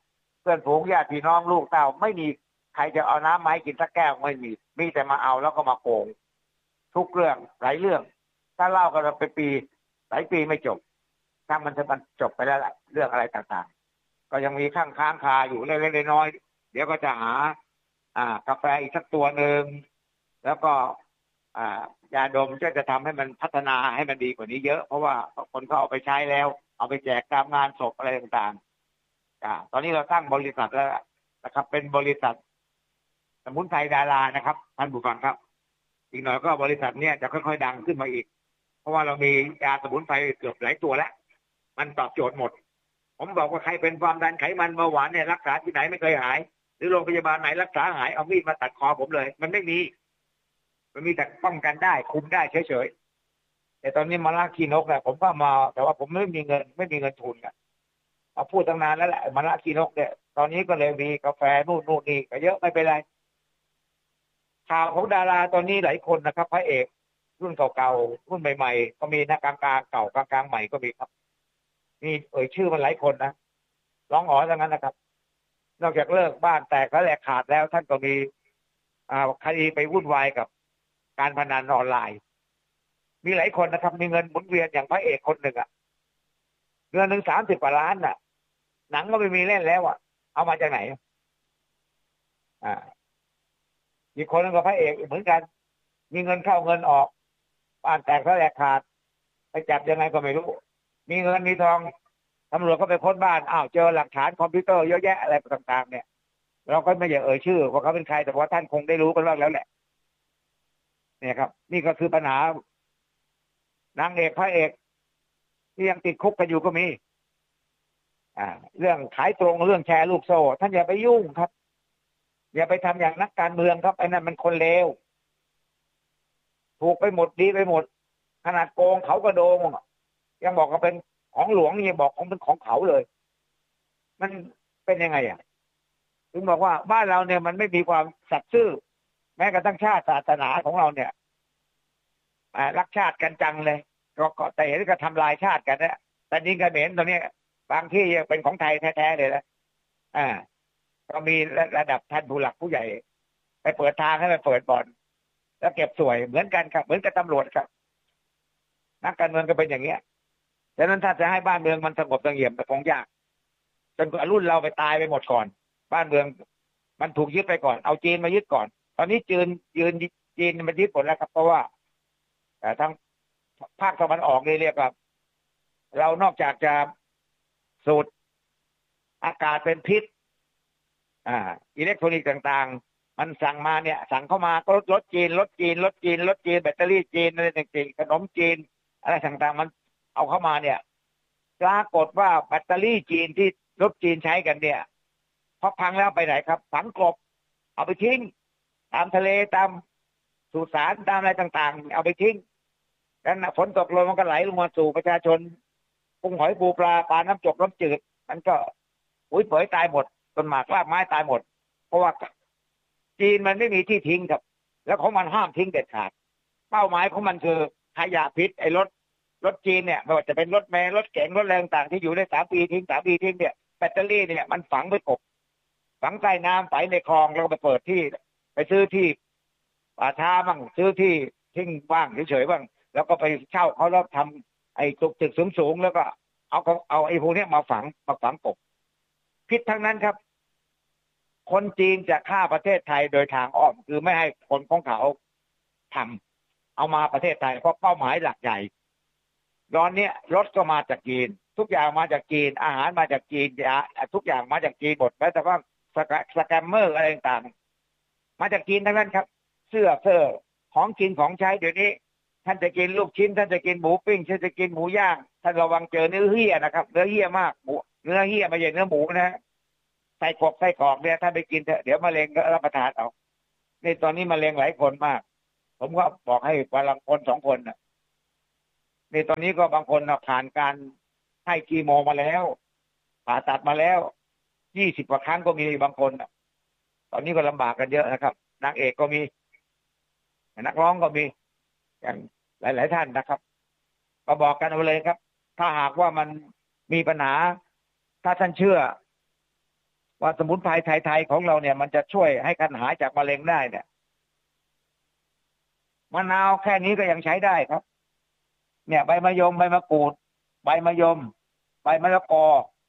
พื่อนฝูงญาติพี่น้องลูกเต้าไม่มีใครจะเอาน้ำมาให้กินสักแก้วไม่มีแต่มาเอาแล้วก็มาโกงทุกเรื่องหลายเรื่องถ้าเล่ากันเป็นปีหลายปีไม่จบถ้ามันจบไปแล้วแหละเรื่องอะไรต่างๆก็ยังมีค้างคาอยู่เล็กๆน้อยๆเดี๋ยวก็จะหากาแฟอีกสักตัวหนึ่งแล้วก็ยาดมจะทำให้มันพัฒนาให้มันดีกว่านี้เยอะเพราะว่าคนเขาเอาไปใช้แล้วเอาไปแจกตามงานศพอะไรต่างๆตอนนี้เราตั้งบริษัทแล้วนะครับเป็นบริษัทสมุนไพรดารานะครับท่านผู้ฟังครับอีกหน่อยก็บริษัทเนี้ยจะค่อยๆดังขึ้นมาอีกเพราะว่าเรามียาสมุนไพรเกือบหลายตัวแล้วมันตอบโจทย์หมดผมบอกว่าใครเป็นความดันไขมันเบาหวานเนี่ยรักษาที่ไหนไม่เคยหายหรือโรงพยาบาลไหนรักษาหายเอามีดมาตัดคอผมเลยมันไม่มีแต่ป้องกันได้คุมได้เฉยๆแต่ตอนนี้มาล่าขี้นกแหละผมก็มาแต่ว่าผมไม่มีเงินทุนเอาพูดตั้งนานแล้วแหละมาล่าขี้นกเนี่ยตอนนี้ก็เลยมีกาแฟนู่นนี่ก็เยอะไม่เป็นไรข่าวของดาราตอนนี้หลายคนนะครับพระเอกรุ่นเก่าๆรุ่นใหม่ๆก็มีนะกลางๆเก่ากลางๆใหม่ก็มีครับมีชื่อมันหลายคนนะร้องอ๋อทั้งนั้นนะครับนอกจากเลิกบ้านแตกแล้วแหลกขาดแล้วท่านก็มีคดีไปวุ่นวายกับการพนันออนไลน์มีหลายคนนะครับมีเงินหมุนเวียนอย่างพระเอกคนหนึ่งเดือนหนึ่ง30 กว่าล้านหนังก็ไม่มีเล่นแล้วเอามาจากไหนอีกคนนึงก็พระเอกเหมือนกันมีเงินเข้าเงินออกบ้านแตกแล้วแหลกขาดไปจับยังไงก็ไม่รู้มีเงินมีทองตำรวจก็ไปค้นบ้านเจอหลักฐานคอมพิวเตอร์เยอะแยะอะไรต่างๆเนี่ยเราก็ไม่อยากชื่อว่าเขาเป็นใครแต่ว่าท่านคงได้รู้กันบ้างแล้วแหละเนี่ยครับนี่ก็คือปัญหานางเอกพระเอกที่ยังติดคุกกันอยู่ก็มีเรื่องขายตรงเรื่องแชร์ลูกโซ่ท่านอย่าไปยุ่งครับอย่าไปทำอย่างนักการเมืองครับไอ้นั่นมันคนเลวถูกไปหมดดีไปหมดขนาดโกงเขาก็โดงยังบอกว่าเป็นของหลวงนี่บอกของเป็นของเขาเลยมันเป็นยังไงถึงบอกว่าบ้านเราเนี่ยมันไม่มีความสัตย์ซื่อแม้กระทั่งชาติศาสนาของเราเนี่ยรักชาติกันจังเลยก็แต่เห็นก็ทำลายชาติกันนะแต่นี่ก็เห็นตรงนี้บางที่ยังเป็นของไทยแท้ๆเลยนะก็มีระดับท่านผู้หลักผู้ใหญ่ไปเปิดทางให้ไปเปิดบ่อนแล้วเก็บสวยเหมือนกันครับเหมือนกับตำรวจครับนักการเมืองก็เป็นอย่างเงี้ยดังนั้นถ้าจะให้บ้านเมืองมันสงบเสงี่ยมแต่คงยากจนกว่ารุ่นเราไปตายไปหมดก่อนบ้านเมืองมันถูกยึดไปก่อนเอาจีนมายึดก่อนตอนนี้จีนมันยึดหมดแล้วครับเพราะว่าทั้งภาคตะวันออกนี่เรียกว่าเรานอกจากจะสูดอากาศเป็นพิษอิเล็กทรอนิกส์ต่างๆมันสั่งมาเนี่ยสั่งเข้ามาก็รถจีนแบตเตอรี่จีนอะไรต่างๆขนมจีนอะไรต่างๆมันเอาเข้ามาเนี่ยปรากฏว่าแบตเตอรี่จีนที่รถจีนใช้กันเนี่ยพอพังแล้วไปไหนครับฝังกลบเอาไปทิ้งตามทะเลตามสุสานตามอะไรต่างๆเอาไปทิ้งแล้วฝนตกลงมันก็ไหลลงมาสู่ประชาชนกุ้งหอยปูปลาน้ำจกน้ำจืดมันก็ปุ๋ยเผยตายหมดต้นหมากรากไม้ตายหมดเพราะว่าจีนมันไม่มีที่ทิ้งครับแล้วของมันห้ามทิ้งเด็ดขาดเป้าหมายของมันคือขยะพิษไอ้รถจีนเนี่ยไม่ว่าจะเป็นรถเมล์รถเก๋งรถแรงต่างที่อยู่ได้3 ปีทิ้งเนี่ยแบตเตอรี่เนี่ยมันฝังไปกบฝังใต้น้ำไปในคลองแล้วไปเปิดที่ไปซื้อที่ป่าช้าบ้างซื้อที่ทิ้งบ้างเฉยๆบ้างแล้วก็ไปเช่าเขาแล้วทำไอ้ตึกสูงๆแล้วก็เอาไอ้พวกนี้มาฝังกบพิษทั้งนั้นครับคนจีนจะฆ่าประเทศไทยโดยทางอ้อมคือไม่ให้คนของเขาทำเอามาประเทศไทยเพราะเป้าหมายหลักใหญ่ตอนนี้รถก็มาจากจีนทุกอย่างมาจากจีนอาหารมาจากจีนทุกอย่างมาจากจีนหมดแม้แต่ว่าสแกมเมอร์อะไรต่างๆมาจากจีนทั้งนั้นครับเสื้อของกินของใช้เดี๋ยวนี้ท่านจะกินลูกชิ้นท่านจะกินหมูปิ้งท่านจะกินหมูย่างท่านระวังเจอเนื้อเหี้ยนะครับเนื้อเหี้ยมากเนื้อเหี้ยไม่ใช่เนื้อหมูนะไส้กรอกเนี่ยถ้าไปกินเถอะเดี๋ยวมะเร็งก็รับประทานเอานี่ตอนนี้มะเร็งหลายคนมากผมก็บอกให้วันละคน2 คนนี่ตอนนี้ก็บางคนผ่านการให้คีโมมาแล้วผ่าตัดมาแล้ว20 กว่าครั้งก็มีบางคนตอนนี้ก็ลำบากกันเยอะนะครับนางเอกก็มีนักร้องก็มีอย่างหลายท่านนะครับก็บอกกันเอาเลยครับถ้าหากว่ามันมีปัญหาถ้าท่านเชื่อว่าสมุนไพรไทยๆของเราเนี่ยมันจะช่วยให้กันหายจากมะเร็งได้เนี่ยมะนาวแค่นี้ก็ยังใช้ได้ครับเนี่ยใบมะยมใบมะกรูดใบมะยมใบมะละกอ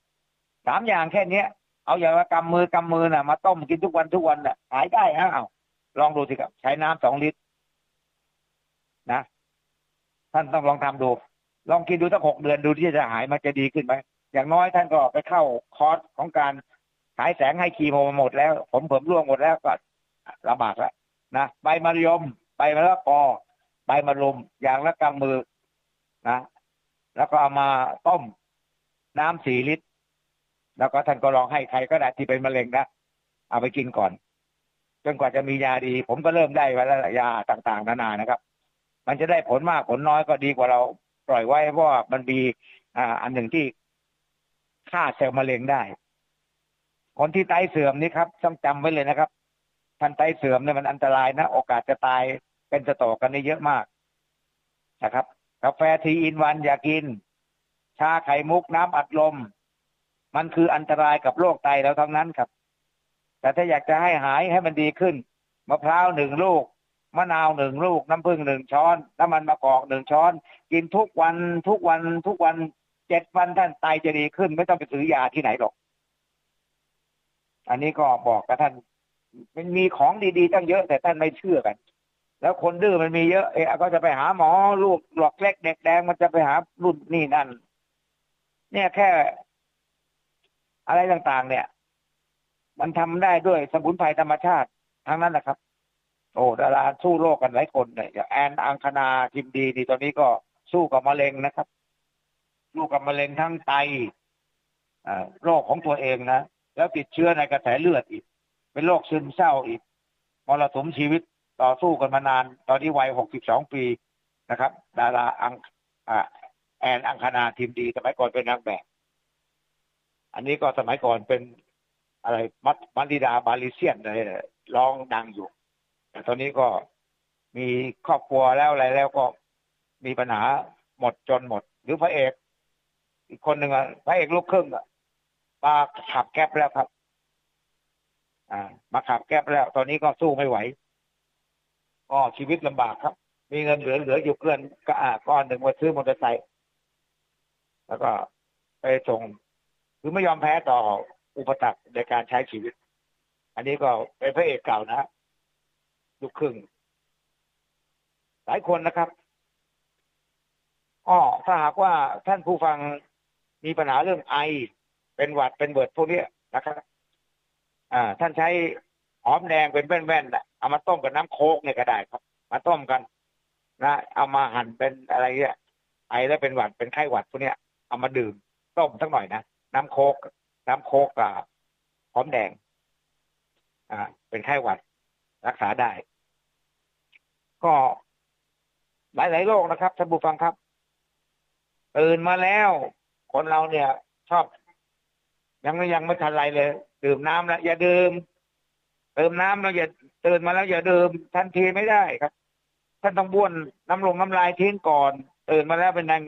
3 อย่างแค่เนี้ยเอาอย่างละกำมือน่ะมาต้มกินทุกวันน่ะหายได้ฮะเอาลองดูสิครับใช้น้ำ2 ลิตรนะท่านต้องลองทำดูลองกินดูสัก6 เดือนดูที่จะหายมันจะดีขึ้นไหมอย่างน้อยท่านก็ไปเข้าคอร์สของการฉายแสงให้คีโมมาหมดแล้วผมร่วงหมดแล้วก็ลำบากแล้วนะใบมะยมใบมะละกอใบมะรุมอย่างละกำมือนะแล้วก็เอามาต้มน้ำ4 ลิตรแล้วก็ท่านก็ลองให้ใครก็ได้ที่เป็นมะเร็งนะเอาไปกินก่อนจนกว่าจะมียาดีผมก็เริ่มได้ไว้แล้วยาต่างๆนานานะครับมันจะได้ผลมากผลน้อยก็ดีกว่าเราปล่อยไว้เพราะว่ามันมีอันหนึ่งที่ฆ่าเซลล์มะเร็งได้คนที่ไตเสื่อมนี่ครับต้องจำไว้เลยนะครับท่านไตเสื่อมเนี่ยมันอันตรายนะโอกาสจะตายเป็นสโตรกกันนี่เยอะมากนะครับกาแฟ3-in-1อย่ากินชาไข่มุกน้ำอัดลมมันคืออันตรายกับโรคไตเราทั้งนั้นครับแต่ถ้าอยากจะให้หายให้มันดีขึ้นมะพร้าว1 ลูกมะนาว1 ลูกน้ำผึ้ง1 ช้อนน้ำมันมะกอก1 ช้อนกินทุกวัน7 วันท่านไตจะดีขึ้นไม่ต้องไปซื้อยาที่ไหนหรอกอันนี้ก็บอกกับท่านมันมีของดีๆตั้งเยอะแต่ท่านไม่เชื่อกันแล้วคนดื้อมันมีเยอะก็จะไปหาหมอลูกหลอกเล็กเด็กแดงมันจะไปหารุ่นนี่นั่นเนี่ยแค่อะไรต่างๆเนี่ยมันทำได้ด้วยสมุนไพรธรรมชาติทั้งนั้นนะครับโอ้ดาราสู้โรคกันหลายคนเนี่ยแอนอังคณาทิมดีนี่ตอนนี้ก็สู้กับมะเร็งนะครับสู้กับมะเร็งทั้งไตโรคของตัวเองนะแล้วติดเชื้อในกระแสเลือดอีกเป็นโรคซึมเศร้าอีกมรสุมชีวิตต่อสู้กันมานานตอนนี้วัย62 ปีนะครับดาราแอนอังคณาทิมดีสมัยก่อนเป็นนางแบบอันนี้ก็สมัยก่อนเป็นอะไรมัลลิดาบาลิเซียนอะไรร้องดังอยู่แต่ตอนนี้ก็มีครอบครัวแล้วอะไรแล้วก็มีปัญหาหมดจนหมดหรือพระเอกอีกคนหนึ่งพระเอกลูกครึ่งมาขับแก๊ปแล้วครับมาขับแก๊ปแล้วตอนนี้ก็สู้ไม่ไหวก็ชีวิตลำบากครับมีเงินเหลืออยู่เกินก็ก้อนหนึ่งมาซื้อมอเตอร์ไซค์แล้วก็ไปส่งคือไม่ยอมแพ้ต่ออุปสรรคในการใช้ชีวิตอันนี้ก็เป็นพระเอกเก่านะลูกครึ่งหลายคนนะครับถ้าหากว่าท่านผู้ฟังมีปัญหาเรื่องไอเป็นหวัดเป็นเบิดพวกนี้นะครับท่านใช้หอมแดงเป็นแว่นๆเอามาต้มกับน้ำโค้กเนี่ยก็ได้ครับมาต้มกันนะเอามาหั่นเป็นอะไรเงี้ยไอแล้วเป็นหวัดเป็นไข้หวัดพวกนี้เอามาดื่มต้มสักหน่อยนะน้ำโค้กกับหอมแดงเป็นไข้หวัดรักษาได้ก็หลายโรคนะครับท่านผู้ฟังครับตื่นมาแล้วคนเราเนี่ยชอบยังไม่ทันไรเลยดื่มน้ำแล้วอย่าดื่มเติมน้ำแล้วอย่าตื่นมาแล้วอย่าดื่มทันทีไม่ได้ครับท่านต้องบ้วนน้ำลายทิ้งก่อนตื่นมาแล้วเป็น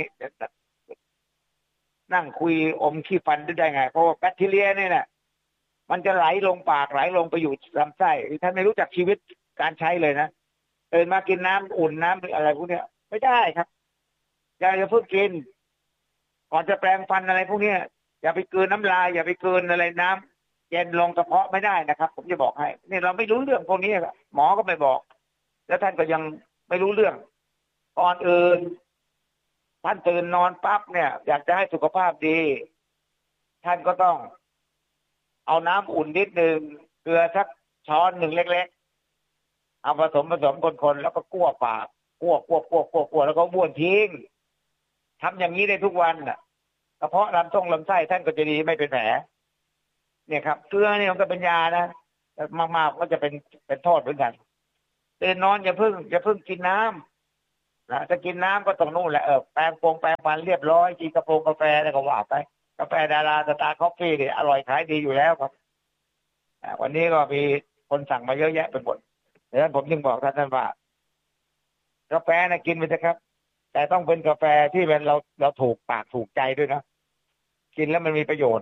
นั่งคุยอมขี้ฟันได้ไงเพราะว่าแบคทีเรียเนี่ยนะมันจะไหลลงปากไหลลงไปอยู่ลำไส้ท่านไม่รู้จักชีวิตการใช้เลยนะตื่นมากินน้ำอุ่นน้ำอะไรพวกนี้ไม่ได้ครับอย่าเพิ่งกินก่อนจะแปรงฟันอะไรพวกนี้อย่าไปกลืนน้ำลายอย่าไปกลืนอะไรน้ำเย็นลงกระเพาะไม่ได้นะครับผมจะบอกให้นี่เราไม่รู้เรื่องพวกนี้หมอก็ไม่บอกแล้วท่านก็ยังไม่รู้เรื่องก่อนอื่นท่านตื่นนอนปั๊บเนี่ยอยากจะให้สุขภาพดีท่านก็ต้องเอาน้ำอุ่นนิดนึงเกลือสักช้อนหนึ่งเล็กๆเอาผสมคนแล้วก็คั่วปากคั่วแล้วก็บ้วนทิ้งทำอย่างนี้ได้ทุกวันน่ะกระเพาะลำไส้ท่านก็จะดีไม่เป็นแผลเนี่ยครับเกลือเนี่ยมันก็เป็นยานะมากๆก็จะเป็นโทษเหมือนกันตื่นนอนอย่าเพิ่งกินน้ำนะจะกินน้ำก็ต้องนู่นแหละแปรงฟันเรียบร้อยกินกาแฟแล้วก็ว่าไปกาแฟดาราสตาร์คอฟฟี่เนี่ยอร่อยขายดีอยู่แล้วครับวันนี้ก็มีคนสั่งมาเยอะแยะไปหมดดังนั้นผมจึงบอกท่านว่ากาแฟนะกินไปเถอะครับแต่ต้องเป็นกาแฟที่เป็นเราถูกปากถูกใจด้วยนะกินแล้วมันมีประโยชน์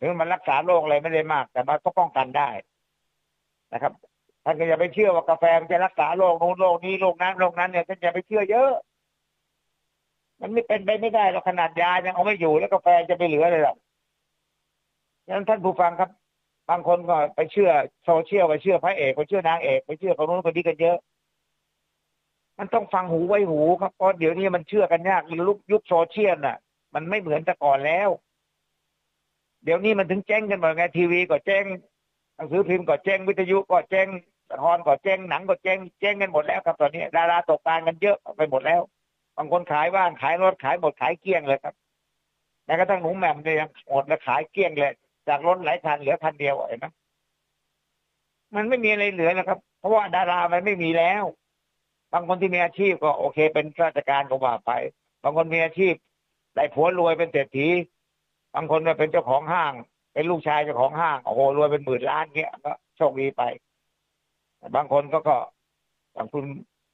ถึงมันรักษาโรคอะไรไม่ได้มากแต่มันก็ป้องกันได้นะครับท่านก็อย่าไปเชื่อว่ากาแฟมันจะรักษาโรคนู้นโรคนี้โรคนั้นเนี่ยท่านอย่าไปเชื่อเยอะมันไม่เป็นไปไม่ได้หรอกขนาดยายังเอาไม่อยู่แล้วกาแฟจะไปเหลือเลยหรอกฉะนั้นท่านผู้ฟังครับบางคนก็ไปเชื่อโซเชียลไปเชื่อพระเอกไปเชื่อนางเอกไปเชื่อคนนู้นคนนี้กันเยอะมันต้องฟังหูไว้หูครับเพราะเดี๋ยวนี้มันเชื่อกันยากยุคโซเชียลน่ะมันไม่เหมือนแต่ก่อนแล้วเดี๋ยวนี้มันถึงแจ้งกันหมดไงทีวีก็แจ้งหนังสือพิมพ์ก็แจ้งวิทยุก็แจ้งละครก็แจ้งหนังก็แจ้งกันหมดแล้วครับตอนนี้ดาราตกงานกันเยอะไปหมดแล้วบางคนขายบ้านขายรถขายหมดขายเกลี้ยงเลยครับแม้กระทั่งหนูแหม่มเนี่ยหมดแล้วขายเกลี้ยงเลยจากรถหลายคันเหลือคันเดียวเห็นไหมมันไม่มีอะไรเหลือแล้วครับเพราะว่าดารามันไม่มีแล้วบางคนที่มีอาชีพก็โอเคเป็นราชการก็ว่าไปบางคนมีอาชีพได้ผัวรวยเป็นเศรษฐีบางคนก็เป็นเจ้าของห้างเป็นลูกชายเจ้าของห้างโอ้โหรวยเป็น10,000 ล้านเงี้ยก็โชคดีไปบางคนก็อย่างคุณ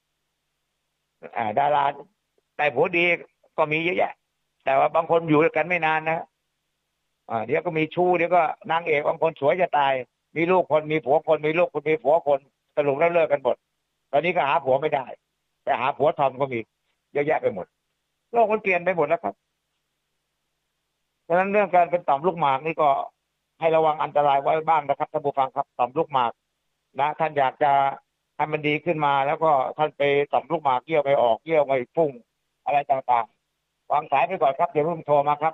ดาราได้ผัวดีก็มีเยอะแยะแต่ว่าบางคนอยู่ด้วยกันไม่นานนะเดี๋ยวก็มีชู้เดี๋ยวก็นางเอกบางคนสวยจะตายมีลูกคนมีผัวคนมีลูกคนมีผัวคนสรุปแล้วเลิกกันหมดตอนนี้ก็หาผัวไม่ได้แต่หาผัวทอมก็มีเยอะแยะไปหมดโลกมันเปลี่ยนไปหมดแล้วครับฉะนั้นเรื่องการเป็นต่อมลูกหมากนี่ก็ให้ระวังอันตรายไว้บ้างนะครับท่านผู้ฟังครับต่อมลูกหมากนะท่านอยากจะให้มันดีขึ้นมาแล้วก็ท่านไปต่อมลูกหมากเยี่ยวไปออกเยี่ยวไปพุ่งอะไรต่างๆวางสายไปก่อนครับเดี๋ยวเพิ่งโทรมาครับ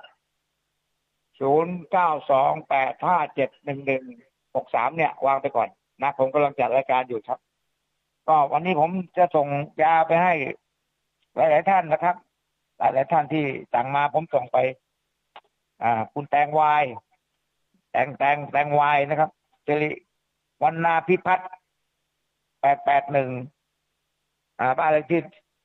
0928571163เนี่ยวางไปก่อนนะผมกำลังจัดรายการอยู่ครับก็วันนี้ผมจะส่งยาไปให้หลายๆท่านนะครับหลายๆท่านที่สั่งมาผมส่งไปคุณแตงวายแตงวายนะครับสิริวรรณาพิพัฒน์881บ้านเลขที่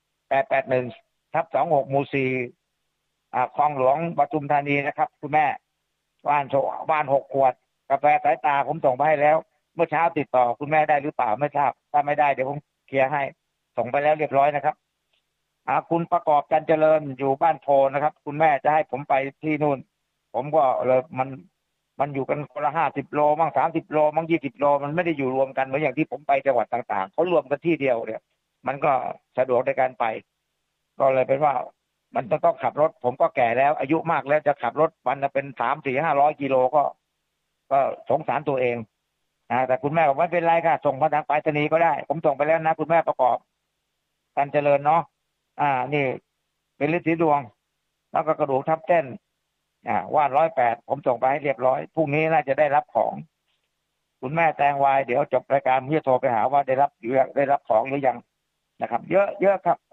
881/26หมู่4คลองหลวงปทุมธานีนะครับคุณแม่บ้าน6 ขวดกาแฟสายตาผมส่งไปให้แล้วเมื่อเช้าติดต่อคุณแม่ได้หรือเปล่าไม่ทราบถ้าไม่ได้เดี๋ยวผมเคลียร์ให้ส่งไปแล้วเรียบร้อยนะครับคุณประกอบจันเจริญอยู่บ้านโพนะครับคุณแม่จะให้ผมไปที่นู่นผมก็เลยมันอยู่กันคนละ50 โลมั่ง30 โลมั่ง20 โลมันไม่ได้อยู่รวมกันเหมือนอย่างที่ผมไปจังหวัดต่างๆเขารวมกันที่เดียวเนี่ยมันก็สะดวกในการไปก็เลยเป็นว่ามันต้องขับรถผมก็แก่แล้วอายุมากแล้วจะขับรถวันละเป็น300-400-500 กิโลก็สงสารตัวเองแต่คุณแม่บอกไม่เป็นไรค่ะส่งมาทางไปรษณีย์ก็ได้ผมส่งไปแล้วนะคุณแม่ประกอบกันเจริญเนาะนี่เป็นฤทธิ์สีดวงแล้วก็กระดูกทับเส้นว่าน108ผมส่งไปให้เรียบร้อยพรุ่งนี้น่าจะได้รับของคุณแม่แตงวายเดี๋ยวจบรายการผมจะโทรไปหาว่าได้รับของหรือยังนะครับเยอะครับ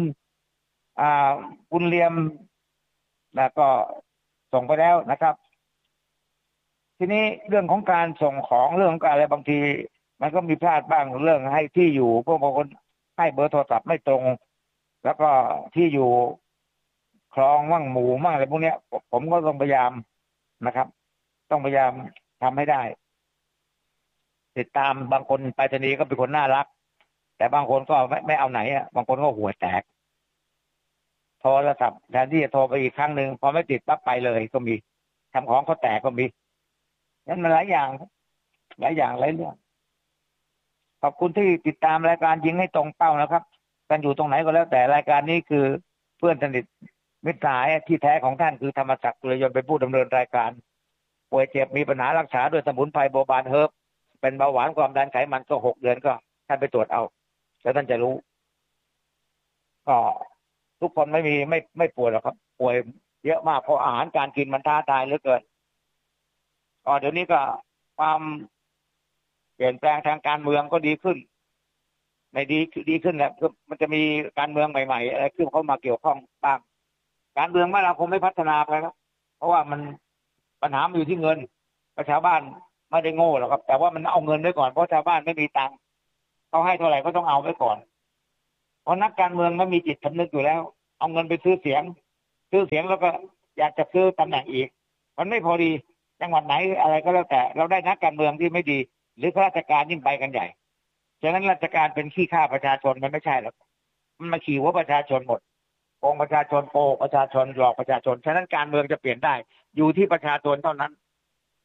คุณเลียมแล้วก็ส่งไปแล้วนะครับทีนี้เรื่องของการส่งของเรื่องของการอะไรบางทีมันก็มีพลาดบ้างเรื่องให้ที่อยู่พวกบางคนให้เบอร์โทรศัพท์ไม่ตรงแล้วก็ที่อยู่คลองมั่งหมู่มั่งอะไรพวกนี้ผมก็ต้องพยายามนะครับต้องพยายามทำให้ได้ติดตามบางคนไปรษณีย์ก็เป็นคนน่ารักแต่บางคนก็ไม่เอาไหนบางคนก็หัวแตกโทรศัพท์แทนที่จะโทรไปอีกครั้งหนึ่งพอไม่ติดปั๊บไปเลยก็มีทำของเขาแตกก็มีนั่นมันหลายอย่างหลายเรื่องขอบคุณที่ติดตามรายการยิงให้ตรงเป้านะครับกันอยู่ตรงไหนก็แล้วแต่รายการนี้คือเพื่อนสนิทมิตรสหายที่แท้ของท่านคือธรรมศักดิ์สุริยนต์เป็นผู้ดำเนินรายการป่วยเจ็บมีปัญหารักษาด้วยสมุนไพรโบบานเฮิร์บเป็นเบาหวานความดันไขมันก็6 เดือนก็ท่านไปตรวจเอาแล้วท่านจะรู้ก็ทุกคนไม่ป่วยหรอกครับป่วยเยอะมากเพราะอาหารการกินมันท้าทายเหลือเกินเดี๋ยวนี้ก็ความเปลี่ยนแปลงทางการเมืองก็ดีขึ้นไม่ดีขึ้นแล้วมันจะมีการเมืองใหม่ๆอะไรขึ้นเข้ามาเกี่ยวข้องบ้างการเมืองบ้านเราคงไม่พัฒนาไปครับเพราะว่ามันปัญหาอยู่ที่เงินประชาบ้านไม่ได้โง่หรอกครับแต่ว่ามันเอาเงินไว้ก่อนเพราะชาวบ้านไม่มีตังค์เขาให้เท่าไหร่ก็ต้องเอาไว้ก่อนเพราะนักการเมืองไม่มีจิตสำนึกอยู่แล้วเอาเงินไปซื้อเสียงแล้วก็อยากจะซื้อตำแหน่งอีกมันไม่พอดีจังหวัดไหนอะไรก็แล้วแต่เราได้นักการเมืองที่ไม่ดีหรือข้าราชการยิ่งไปกันใหญ่ฉะนั้นราชการเป็นขี้ข้าประชาชนมันไม่ใช่หรอกมันมาขี่หัวประชาชนหมดโกงประชาชนโกงประชาชนหลอกประชาชนฉะนั้นการเมืองจะเปลี่ยนได้อยู่ที่ประชาชนเท่านั้น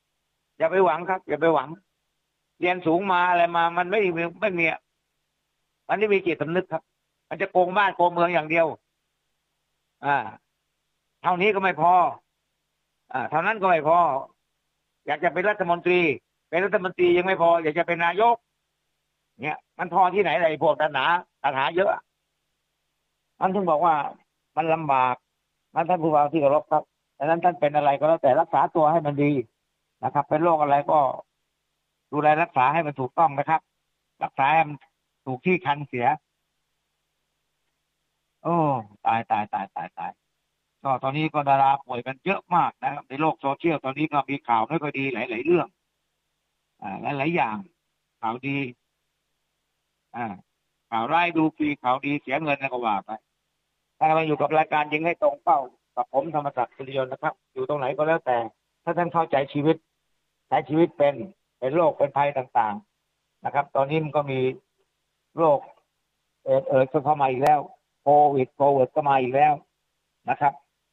อย่าไปหวังครับอย่าไปหวังเรียนสูงมาอะไรมามันไม่มีมันไม่มีจิตสำนึกครับมันจะโกงบ้านโกงเมืองอย่างเดียวเท่านี้ก็ไม่พอเท่านั้นก็ไม่พออยากจะเป็นรัฐมนตรียังไม่พออยากจะเป็นนายกเนี่ยมันพอที่ไหนอะไรพวกตัณหาเยอะมันถึงบอกว่ามันลำบากท่านผู้ฟังที่เคารพครับดังนั้นท่านเป็นอะไรก็แล้วแต่รักษาตัวให้มันดีนะครับเป็นโรคอะไรก็ดูแลรักษาให้มันถูกต้องนะครับรักษาให้มันถูกที่คันเสียโอ้ตายก็ตอนนี้ก็ดาราป่วยกันเยอะมากนะครับในโลกโซเชียลตอนนี้ก็มีข่าวไม่ค่อยดีหลายๆเรื่องหลายๆอย่างข่าวดีข่าวร้ายดูฟรีข่าวดีเสียเงินก็ว่าไปถ้าเราอยู่กับรายการยิงให้ตรงเป้ากับผมธรรมศักดิ์ สุริยนต์นะครับอยู่ตรงไหนก็แล้วแต่ถ้าท่านเข้าใจชีวิตใช้ชีวิตเป็นโรคเป็นภัยต่างๆนะครับตอนนี้มันก็มีโรคก็เข้ามาอีกแล้วโควิดก็มาอีกแล้วนะครับ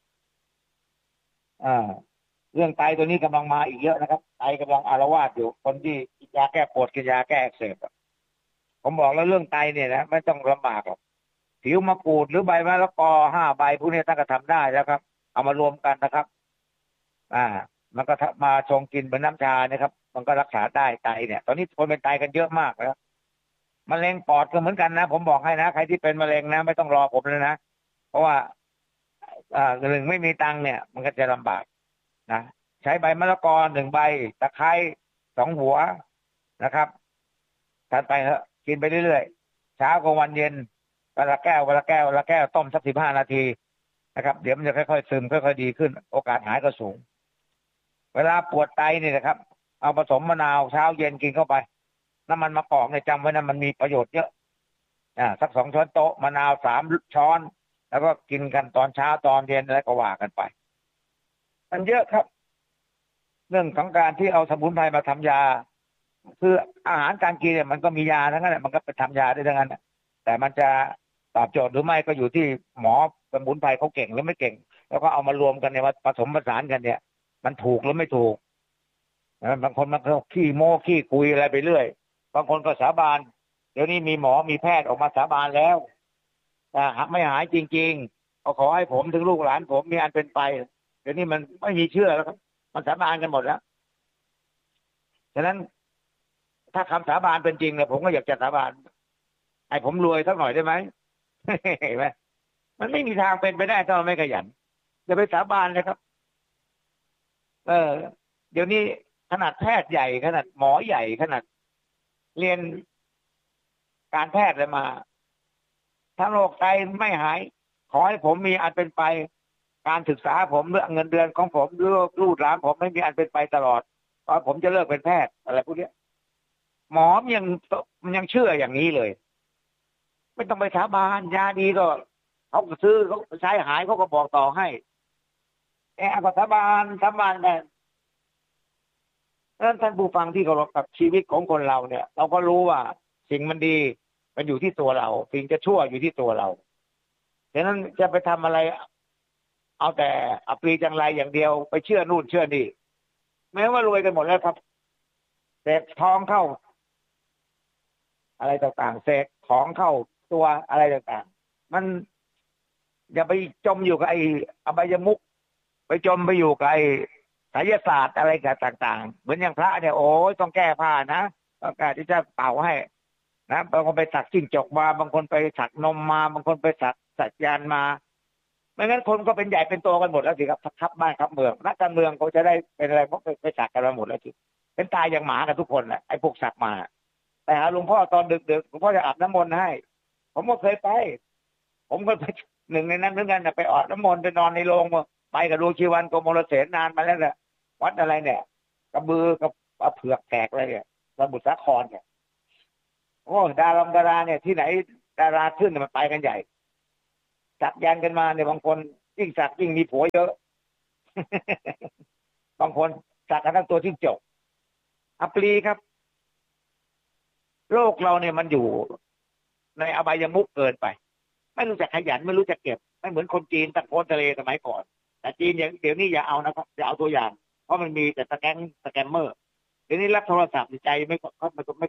เรื่องไตตัวนี้กำลังมาอีกเยอะนะครับไตกำลังอาละวาดอยู่คนที่กินยาแก้ปวดกินยาแก้อักเสบผมบอกแล้วเรื่องไตเนี่ยนะไม่ต้องลำบากหรอกผิวมะกรูดหรือใบมะละกอ5 ใบพวกนี้ท่านก็ทำได้แล้วครับเอามารวมกันนะครับมันก็มาชงกินเป็นน้ำชานะครับมันก็รักษาได้ไตเนี่ยตอนนี้คนเป็นไตกันเยอะมากแล้วมะเร็งปอดก็เหมือนกันนะผมบอกให้นะใครที่เป็นมะเร็งนะไม่ต้องรอผมเลยนะเพราะว่าหนึ่งไม่มีตังค์เนี่ยมันก็จะลำบากนะใช้ใบมะละกอ1 ใบตะไคร้2 หัวนะครับทานไปเถอะกินไปเรื่อยๆเช้ากับวันเย็นวันละแก้วต้มสัก15 นาทีนะครับเดี๋ยวมันจะค่อยๆซึมค่อยๆดีขึ้นโอกาสหายก็สูงเวลาปวดไตนี่นะครับเอาผสมมะนาวเช้าเย็นกินเข้าไปน้ำมันมะกอกเนี่ยจำไว้นะมันมีประโยชน์เยอะสัก2 ช้อนโต๊ะมะนาว3 ช้อนแล้วก็กินกันตอนเช้าตอนเย็นอะไรก็ว่ากันไปมันเยอะครับเรื่องของการที่เอาสมุนไพรมาทำยาคืออาหารการกินเนี่ยมันก็มียาทั้งนั้นแหละมันก็ไปทำยาได้ทั้งนั้นแต่มันจะตอบโจทย์หรือไม่ก็อยู่ที่หมอสมุนไพรเขาเก่งหรือไม่เก่งแล้วก็เอามารวมกันเนี่ยมาผสมผสานกันเนี่ยมันถูกหรือไม่ถูกบางคนมันก็ขี้โม้ขี้คุยอะไรไปเรื่อยบางคนก็สาบานเดี๋ยวนี้มีหมอมีแพทย์ออกมาสาบานแล้วไม่หายจริงๆขอให้ผมถึงลูกหลานผมมีอันเป็นไปเดี๋ยวนี้มันไม่มีเชื่อแล้วครับมันสาบานกันหมดแล้วฉะนั้นถ้าคำสาบานเป็นจริงเนี่ยผมก็อยากจะสาบานให้ผมรวยสักหน่อยได้ไหม เห็นไหมมันไม่มีทางเป็นไปได้ถ้าเราไม่ขยันอย่าไปสาบานเลยครับเดี๋ยวนี้ขนาดแพทย์ใหญ่ขนาดหมอใหญ่ขนาดเรียนการแพทย์เลยมาถ้าโรคไตไม่หายขอให้ผมมีอันเป็นไปการศึกษาผมเรื่องเงินเดือนของผมหรือลูกหลานผมไม่มีอันเป็นไปตลอดตอนผมจะเลิกเป็นแพทย์อะไรพวกนี้หมอยังเชื่ออย่างนี้เลยไม่ต้องไปสาบานยาดีก็เขาซื้อเขาใช้หายเขาก็บอกต่อให้ก็สาบานได้ดังนั้นท่านผู้ฟังที่เคารพกับชีวิตของคนเราเนี่ยเราก็รู้ว่าสิ่งมันดีมันอยู่ที่ตัวเราสิ่งจะชั่วอยู่ที่ตัวเราฉะนั้นจะไปทำอะไรเอาแต่อัปรีจังไรอย่างเดียวไปเชื่อนู่นเชื่อนี่แม้ว่ารวยกันหมดแล้วครับเสกทองเข้าอะไรต่างๆเสกของเข้าตัวอะไรต่างๆมันอย่าไปจมอยู่กับไอ้อบายมุขไปจมไปอยู่กับไอ้ไสยศาสตร์อะไรกันต่างๆเหมือนอย่างพระเนี่ยโอ้ยต้องแก้ผ้านะต้องการที่จะเป่าให้นะบางคนไปสักจิ้งจกมาบางคนไปสักนมมาบางคนไปสักยันมาไม่งั้นคนก็เป็นใหญ่เป็นโตกันหมดแล้วสิครับทับบ้านทับเมืองนักการเมืองเขาจะได้เป็นอะไรเพราะไปสักกันมาหมดแล้วสิเป็นตายอย่างหมากันทุกคนแหละไอ้พวกสักมาแต่หาหลวงพ่อตอนดึกหลวงพ่อจะอาบน้ำมนต์ให้ผมก็เคยไปผมก็ไปหนึ่งในนั้นเหมือนกันไปอาบน้ำมนต์ไปนอนในโรงไปกับดวงชีวันโกมลเสนนานมาแล้วแหละวัดอะไรเนี่ยกระบือกับเผือกแขกอะไรเนี่ยสมุทรสาครเนี่ยโอ้ดาราเนี่ยที่ไหนดาราขึ้นมันไปกันใหญ่สักยันกันมาเนี่ยบางคนยิ่งสักยิ่งมีผัวเยอะ บางคนสักกันทั้งตัวจิ้งจกอัปลีครับโลกเราเนี่ยมันอยู่ในอบายมุขเกินไปไม่รู้จักขยันไม่รู้จักเก็บไม่เหมือนคนจีนตะโกนทะเลสมัยก่อนแต่จีนอย่างเดี๋ยวนี้อย่าเอานะครับอย่าเอาตัวอย่างเพราะมันมีแต่สแกมเมอร์เดี๋ยวนี้รับโทรศัพท์ใจไม่เขาไม่